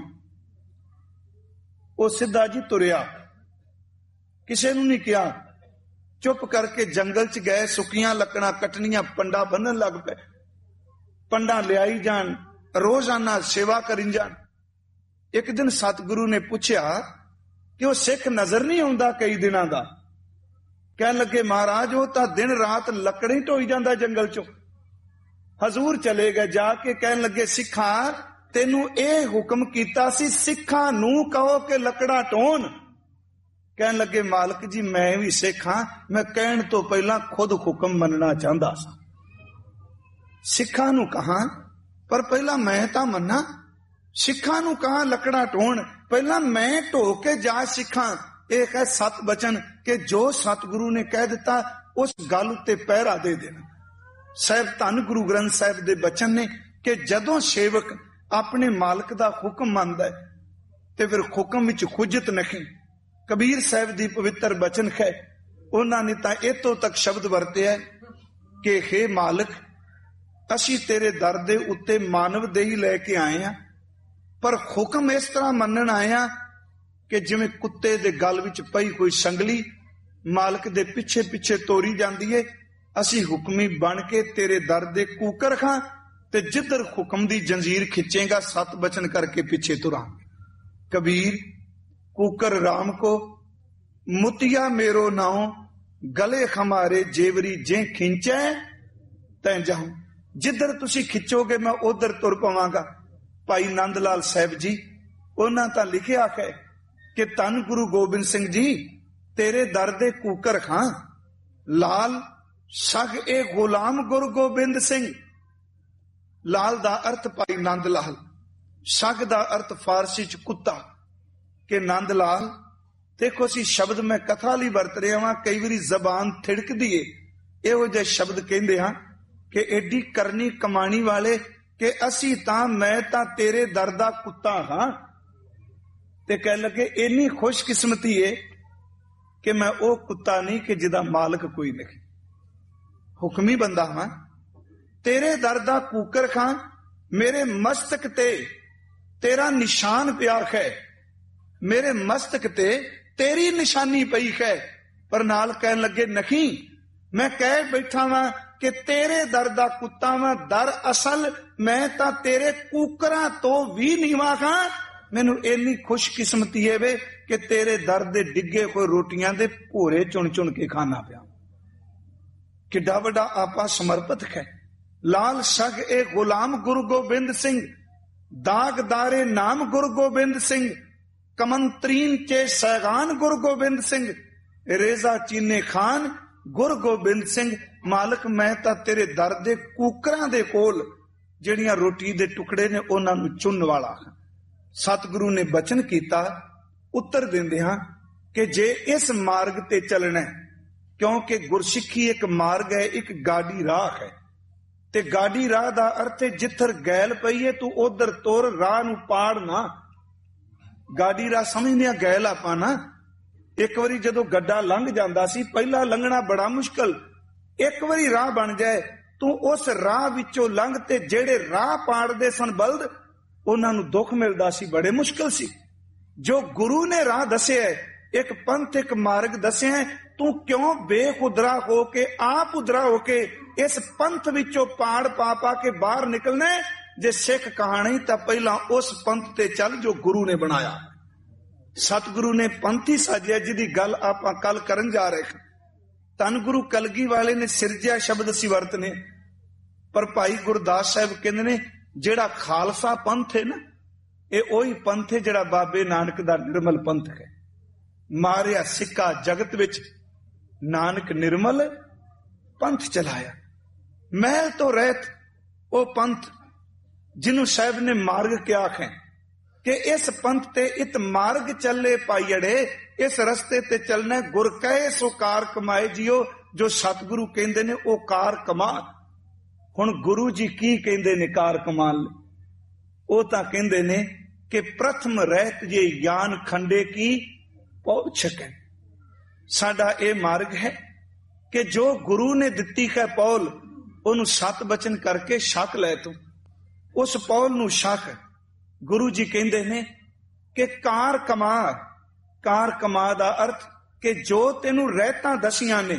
वो सिद्धा जी तुरिया, किसे नू नहीं किया, चुप करके जंगल च गए, सुकियां लकड़ां कटनियां, पंडा बन्नन लग पे। पंडा लियाई जान, रोजाना सेवा करी जान। एक दिन सतगुरु ने पूछया कि वो सिख नजर नहीं आउंदा कई दिनां दा। कहन लगे महाराज वो तां दिन रात लकड़ी ढोई जांदा जंगल चों। हजूर चले गए, जाके कहन लगे सिखा तेनू ए हुक्म कीता सी, सिखा नू कहो कि लकड़ा ढोण। कहन लगे मालक जी मैं भी सिख हां, मैं कहण तो पहला खुद हुक्म मनना चाहता सा। सिखा नू कहा पर पहला मैं तां मन्ना। सिखा नू कहा लकड़ा ढोण, पहला मैं ढो के जा सिखा। एक है सत बचन कि जो सतगुरु ने कह दिता उस गल उत्ते पहरा दे देना। साहब धन गुरु ग्रंथ साहब दे बचन ने कि जदों सेवक अपने मालक दा हुक्म मनदा है ते फिर हुक्म विच खुजत नहीं। कबीर साहब दी पवित्र बचन है, उन्हां ने तां इत्थों तक शब्द वरते है कि हे मालक असी तेरे दर दे उत्ते मानव देही लैके आए हैं, पर हुक्म इस तरह मनन आए हैं कि जिवें कुत्ते दे गल विच पई कोई संगली मालक दे पिछे पिछे तोरी जांदी है। असी हुक्मी बन के तेरे दर दे कूकर खां ते जिधर हुक्म दी जंजीर खिंचेगा सत बचन करके पीछे तुरांगे। कबीर कूकर राम को मुतिया मेरो नाव, गले हमारे जेवरी जे खिंचे तै जाऊं। जिधर तुसी खिंचोगे मैं उधर तुर पवांगा। भाई नंद लाल साहब जी उन्हां तां लिखिया है कि धन गुरु गोबिंद सिंह जी तेरे दर दे कूकर खां, ਲਾਲ ਸਗ ਇਹ ਗੁਲਾਮ ਗੁਰੂ ਗੋਬਿੰਦ ਸਿੰਘ। ਲਾਲ ਦਾ ਅਰਥ ਭਾਈ ਨੰਦ ਲਾਲ, ਸਗ ਦਾ ਅਰਥ ਫਾਰਸੀ ਚ ਕੁੱਤਾ, ਕਿ ਨੰਦ ਲਾਲ। ਦੇਖੋ ਅਸੀਂ ਸ਼ਬਦ ਮੈਂ ਕਥਾ ਲਈ ਵਰਤ ਰਿਹਾ ਵਾਂ, ਕਈ ਵਾਰੀ ਜ਼ਬਾਨ ਥਿੜਕਦੀ ਏ, ਇਹੋ ਜਿਹੇ ਸ਼ਬਦ ਕਹਿੰਦੇ ਹਾਂ ਕਿ ਏਡੀ ਕਰਨੀ ਕਮਾਣੀ ਵਾਲੇ, ਕਿ ਅਸੀਂ ਤਾਂ ਮੈਂ ਤਾਂ ਤੇਰੇ ਦਰ ਦਾ ਕੁੱਤਾ ਹਾਂ। ਤੇ ਕਹਿ ਲੱਗੇ ਇੰਨੀ ਖੁਸ਼ਕਿਸਮਤੀ ਏ ਕਿ ਮੈਂ ਉਹ ਕੁੱਤਾ ਨਹੀਂ ਕਿ ਜਿਹਦਾ ਮਾਲਕ ਕੋਈ ਨਹੀਂ, ਹੁਕਮੀ ਬੰਦਾ ਹਾਂ। ਤੇਰੇ ਦਰ ਦਾ ਕੂਕਰ ਖਾਂ, ਮੇਰੇ ਮਸਤਕ ਤੇ ਤੇਰਾ ਨਿਸ਼ਾਨ ਪਿਆ ਹੈ, ਮੇਰੇ ਮਸਤਕ ਤੇ ਤੇਰੀ ਨਿਸ਼ਾਨੀ ਪਈ ਹੈ। ਪਰ ਨਾਲ ਕਹਿਣ ਲੱਗੇ ਨਹੀਂ, ਮੈਂ ਕਹਿ ਬੈਠਾ ਵਾਂ ਕਿ ਤੇਰੇ ਦਰ ਦਾ ਕੁੱਤਾ ਵਾਂ, ਦਰ ਅਸਲ ਮੈਂ ਤਾਂ ਤੇਰੇ ਕੂਕਰਾਂ ਤੋਂ ਵੀ ਨੀਵਾਂ ਹਾਂ। ਮੈਨੂੰ ਇੰਨੀ ਖੁਸ਼ਕਿਸਮਤੀ ਹੈ ਵੇ ਕਿ ਤੇਰੇ ਦਰ ਦੇ ਡਿੱਗੇ ਕੋਈ ਰੋਟੀਆਂ ਦੇ ਭੋਰੇ ਚੁਣ ਚੁਣ ਕੇ ਖਾਣਾ ਪਿਆ। ਕਿੱਡਾ ਵੱਡਾ ਆਪਾ ਸਮਰਪਿਤ ਹੈ। ਲਾਲ ਸਗ ਇਹ ਗੁਲਾਮ ਗੁਰੂ ਗੋਬਿੰਦ ਸਿੰਘ, ਦਾਗਦਾਰੇ ਨਾਮ ਗੁਰੂ ਗੋਬਿੰਦ ਸਿੰਘ, ਕਮੰਤਰੀਨ ਚੇ ਸੈਗਾਨ ਗੁਰੂ ਗੋਬਿੰਦ ਸਿੰਘ, ਰੇਜ਼ਾ ਚੀਨੇ ਖਾਨ ਗੁਰੂ ਗੋਬਿੰਦ ਸਿੰਘ। ਮਾਲਕ ਮੈਂ ਤਾਂ ਤੇਰੇ ਦਰ ਦੇ ਕੂਕਰਾਂ ਦੇ ਕੋਲ ਜਿਹੜੀਆਂ ਰੋਟੀ ਦੇ ਟੁਕੜੇ ਨੇ ਉਹਨਾਂ ਨੂੰ ਚੁਣਨ ਵਾਲਾ। ਸਤਿਗੁਰੂ ਨੇ ਬਚਨ ਕੀਤਾ, ਉੱਤਰ ਦਿੰਦੇ ਹਾਂ ਕਿ ਜੇ ਇਸ ਮਾਰਗ ਤੇ ਚੱਲਣਾ, ਕਿਉਂਕਿ ਗੁਰਸਿੱਖੀ ਇੱਕ ਮਾਰਗ ਹੈ, ਇੱਕ ਗਾਡੀ ਰਾਹ ਹੈ। ਤੇ ਗਾਡੀ ਰਾਹ ਦਾ ਅਰਥ ਹੈ ਜਿੱਥਰ ਗੈਲ ਪਈਏ ਤੂੰ ਉਧਰ ਤੁਰ, ਰਾਹ ਨੂੰ ਪਾੜ ਨਾ। ਗਾਡੀ ਰਾਹ ਸਮਝਦੇ ਆ ਗੈਲ ਆਪਾਂ ਨਾ। ਇੱਕ ਵਾਰੀ ਜਦੋਂ ਗੱਡਾ ਲੰਘ ਜਾਂਦਾ ਸੀ, ਪਹਿਲਾਂ ਲੰਘਣਾ ਬੜਾ ਮੁਸ਼ਕਲ, ਇੱਕ ਵਾਰੀ ਰਾਹ ਬਣ ਜਾਏ ਤੂੰ ਉਸ ਰਾਹ ਵਿੱਚੋਂ ਲੰਘ, ਤੇ ਜਿਹੜੇ ਰਾਹ ਪਾੜਦੇ ਸਨ ਬਲਦ, ਉਹਨਾਂ ਨੂੰ ਦੁੱਖ ਮਿਲਦਾ ਸੀ, ਬੜੇ ਮੁਸ਼ਕਲ ਸੀ। ਜੋ ਗੁਰੂ ਨੇ ਰਾਹ ਦੱਸਿਆ, ਇੱਕ ਪੰਥ ਇੱਕ ਮਾਰਗ ਦੱਸਿਆ, ਤੂੰ ਕਿਉਂ ਬੇਖੁਦਰਾ ਹੋ ਕੇ ਆਪ ਉਦਰਾ ਹੋ ਕੇ ਇਸ ਪੰਥ ਵਿੱਚੋਂ ਪਾੜ ਪਾ ਪਾ ਕੇ ਬਾਹਰ ਨਿਕਲਣਾ? ਜੇ ਸਿੱਖ ਕਹਾਣੀ ਤਾਂ ਪਹਿਲਾਂ ਉਸ ਪੰਥ ਤੇ ਚੱਲ ਜੋ ਗੁਰੂ ਨੇ ਬਣਾਇਆ। ਸਤਿਗੁਰੂ ਨੇ ਪੰਥ ਹੀ ਸਾਜਿਆ, ਜਿਹਦੀ ਗੱਲ ਆਪਾਂ ਕੱਲ ਕਰਨ ਜਾ ਰਹੇ ਹਾਂ। ਧੰਨ ਗੁਰੂ ਕਲਗੀ ਵਾਲੇ ਨੇ ਸਿਰਜਿਆ ਸ਼ਬਦ ਅਸੀਂ ਵਰਤਨੇ, ਪਰ ਭਾਈ ਗੁਰਦਾਸ ਸਾਹਿਬ ਕਹਿੰਦੇ ਨੇ ਜਿਹੜਾ ਖਾਲਸਾ ਪੰਥ ਹੈ ਨਾ, ਇਹ ਉਹੀ ਪੰਥ ਹੈ ਜਿਹੜਾ ਬਾਬੇ ਨਾਨਕ ਦਾ ਨਿਰਮਲ ਪੰਥ ਹੈ। ਮਾਰਿਆ ਸਿੱਕਾ ਜਗਤ ਵਿੱਚ, ਨਾਨਕ ਨਿਰਮਲ ਪੰਥ ਚਲਾਇਆ। ਮਹਿਲ ਤੋਂ ਰਹਿਤ ਉਹ ਪੰਥ ਜਿਹਨੂੰ ਸਾਹਿਬ ਨੇ ਮਾਰਗ ਕਿਹਾ ਹੈ ਕਿ ਇਸ ਪੰਥ ਤੇ ਇਤ ਮਾਰਗ ਚੱਲੇ ਪਾਈੜੇ, ਇਸ ਰਸਤੇ ਤੇ ਚੱਲਣਾ। ਗੁਰ ਕਹੇ ਸੋ ਕਾਰ ਕਮਾਏ ਜਿਓ, ਜੋ ਸਤਿਗੁਰੂ ਕਹਿੰਦੇ ਨੇ ਉਹ ਕਾਰ ਕਮਾ। ਹੁਣ ਗੁਰੂ ਜੀ ਕੀ ਕਹਿੰਦੇ ਨੇ ਕਾਰ ਕਮਾਨ ਲਈ? ਉਹ ਤਾਂ ਕਹਿੰਦੇ ਨੇ ਕਿ ਪ੍ਰਥਮ ਰਹਿਤ ਜੇ ਗਿਆਨ ਖੰਡੇ ਕੀ ਪਹੁੰਚ ਸਕੇ। ਸਾਡਾ ਇਹ ਮਾਰਗ ਹੈ ਕਿ ਜੋ ਗੁਰੂ ਨੇ ਦਿੱਤੀ ਹੈ ਪੌਲ, ਉਹਨੂੰ ਸਤ ਬਚਨ ਕਰਕੇ ਛਕ ਲੈ ਤੂੰ। ਉਸ ਪੌਲ ਨੂੰ ਛਕ। ਗੁਰੂ ਜੀ ਕਹਿੰਦੇ ਨੇ ਕਿ ਕਾਰ ਕਮਾ। ਕਾਰ ਕਮਾ ਦਾ ਅਰਥ ਕਿ ਜੋ ਤੈਨੂੰ ਰਹਿਤਾਂ ਦਸੀਆਂ ਨੇ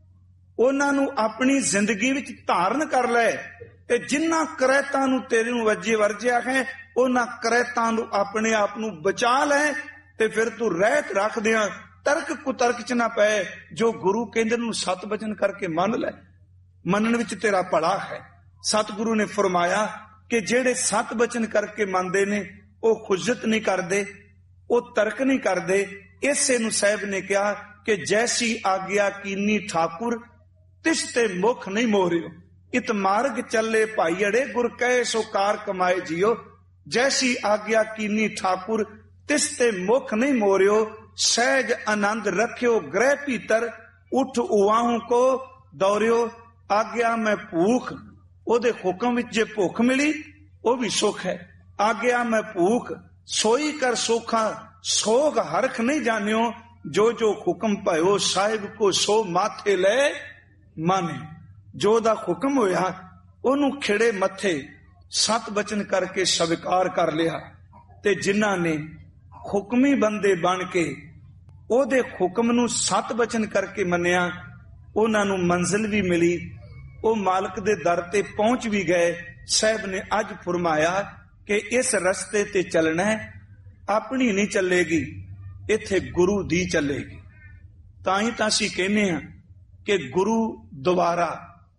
ਉਹਨਾਂ ਨੂੰ ਆਪਣੀ ਜ਼ਿੰਦਗੀ ਵਿੱਚ ਧਾਰਨ ਕਰ ਲੈ, ਤੇ ਜਿੰਨਾ ਕਰੈਤਾਂ ਨੂੰ ਤੇਰੇ ਨੂੰ ਵੱਜੇ ਵਰਜਿਆ ਹੈ ਉਹਨਾਂ ਕਰੈਤਾਂ ਨੂੰ ਆਪਣੇ ਆਪ ਨੂੰ ਬਚਾ ਲੈ, ਤੇ ਫਿਰ ਤੂੰ ਰਹਿਤ ਰੱਖਦਿਆਂ ਤਰਕ ਕੁਤਰਕ ਚ ਨਾ ਪਏ। ਜੋ ਗੁਰੂ ਕਹਿੰਦੇ ਨੂੰ ਸਤ ਬਚਨ ਕਰਕੇ ਮੰਨ ਲੈ, ਮੰਨਣ ਵਿੱਚ ਤੇਰਾ ਭਲਾ ਹੈ। ਸਤਿਗੁਰੂ ਨੇ ਫਰਮਾਇਆ ਕਿ ਜਿਹੜੇ ਸਤ ਬਚਨ ਕਰਕੇ ਮੰਨਦੇ ਨੇ ਉਹ ਖੁਜਤ ਨਹੀਂ ਕਰਦੇ, ਉਹ ਤਰਕ ਨਹੀਂ ਕਰਦੇ। ਇਸੇ ਨੂੰ ਸਾਹਿਬ ਨੇ ਕਿਹਾ ਕਿ ਜੈਸੀ ਆਗਿਆ ਕੀਨੀ ਠਾਕੁਰ, ਤਿਸ ਤੇ ਮੁਖ ਨਹੀਂ ਮੋਰਿਓ। ਇਤ ਮਾਰਗ ਚੱਲੇ ਭਾਈ ਅੜੇ, ਗੁਰ ਕਹੇ ਸੋ ਕਾਰ ਕਮਾਏ ਜਿਓ। ਜੈਸੀ ਆਗਿਆ ਕੀਨੀ ਠਾਕੁਰ, ਤਿਸ ਤੇ ਮੁਖ ਨਹੀਂ ਮੋਰਿਓ। ਸਹਿਜ ਆਨੰਦ ਰੱਖਿਓ ਗ੍ਰਹਿ ਭੀਤਰ, ਉਠ ਉਵਾਹੂ ਕੋ ਦੌਰਿਓ। ਆਗਿਆ ਮੈਂ ਭੂਖ, ਉਹਦੇ ਹੁਕਮ ਵਿੱਚ ਜੇ ਭੁੱਖ ਮਿਲੀ ਉਹ ਵੀ ਸੁਖ ਹੈ। ਆਗਿਆ ਮੈਂ ਭੂਖ, ਸੋਈ ਕਰ ਸੋਖਾ, ਸੋਗ ਹਰਖ ਨਹੀਂ ਜਾਣਿਓ। ਜੋ ਜੋ ਹੁਕਮ ਭਇਓ ਸਾਹਿਬ ਕੋ, ਸੋ ਮਾਥੇ ਲੈ ਮਾਨੇ। ਜੋ ਦਾ ਹੁਕਮ ਹੋਇਆ ਉਹਨੂੰ ਖਿੜੇ ਮੱਥੇ ਸਤ ਬਚਨ ਕਰਕੇ ਸਵੀਕਾਰ ਕਰ ਲਿਆ। ਤੇ ਜਿਨ੍ਹਾਂ ਨੇ ਹੁਕਮੀ ਬੰਦੇ ਬਣ ਕੇ ਉਹਦੇ ਹੁਕਮ ਨੂੰ ਸਤ ਬਚਨ ਕਰਕੇ ਮੰਨਿਆ, ਉਹਨਾਂ ਨੂੰ ਮੰਜ਼ਿਲ ਵੀ ਮਿਲੀ, ਉਹ ਮਾਲਕ ਦੇ ਦਰ ਤੇ ਪਹੁੰਚ ਵੀ ਗਏ। ਸਾਹਿਬ ਨੇ ਅੱਜ ਫਰਮਾਇਆ ਕਿ ਇਸ ਰਸਤੇ ਤੇ ਚੱਲਣਾ ਆਪਣੀ ਨਹੀਂ ਚੱਲੇਗੀ, ਇੱਥੇ ਗੁਰੂ ਦੀ ਚੱਲੇਗੀ। ਤਾਂ ਹੀ ਤਾਂ ਅਸੀਂ ਕਹਿੰਦੇ ਹਾਂ ਕਿ ਗੁਰੂ ਦੁਆਰਾ,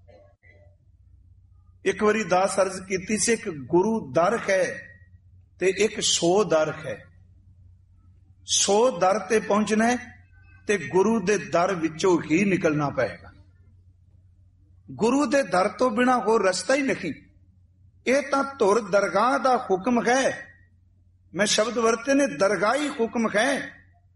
ਇੱਕ ਵਾਰੀ ਦਾਸ ਅਰਜ਼ ਕੀਤੀ ਸੀ, ਇੱਕ ਗੁਰੂ ਦਰ ਹੈ ਤੇ ਇੱਕ ਸੋ ਦਰ ਹੈ। ਸੋ ਦਰ ਤੇ ਪਹੁੰਚਣਾ ਤੇ ਗੁਰੂ ਦੇ ਦਰ ਵਿੱਚੋਂ ਹੀ ਨਿਕਲਣਾ ਪਏਗਾ। ਗੁਰੂ ਦੇ ਦਰ ਤੋਂ ਬਿਨਾ ਹੋਰ ਰਸਤਾ ਹੀ ਨਹੀਂ। ਇਹ ਤਾਂ ਧੁਰ ਦਰਗਾਹ ਦਾ ਹੁਕਮ ਹੈ। ਮੈਂ ਸ਼ਬਦ ਵਰਤੇ ਨੇ, ਦਰਗਾਹੀ ਹੁਕਮ ਹੈ।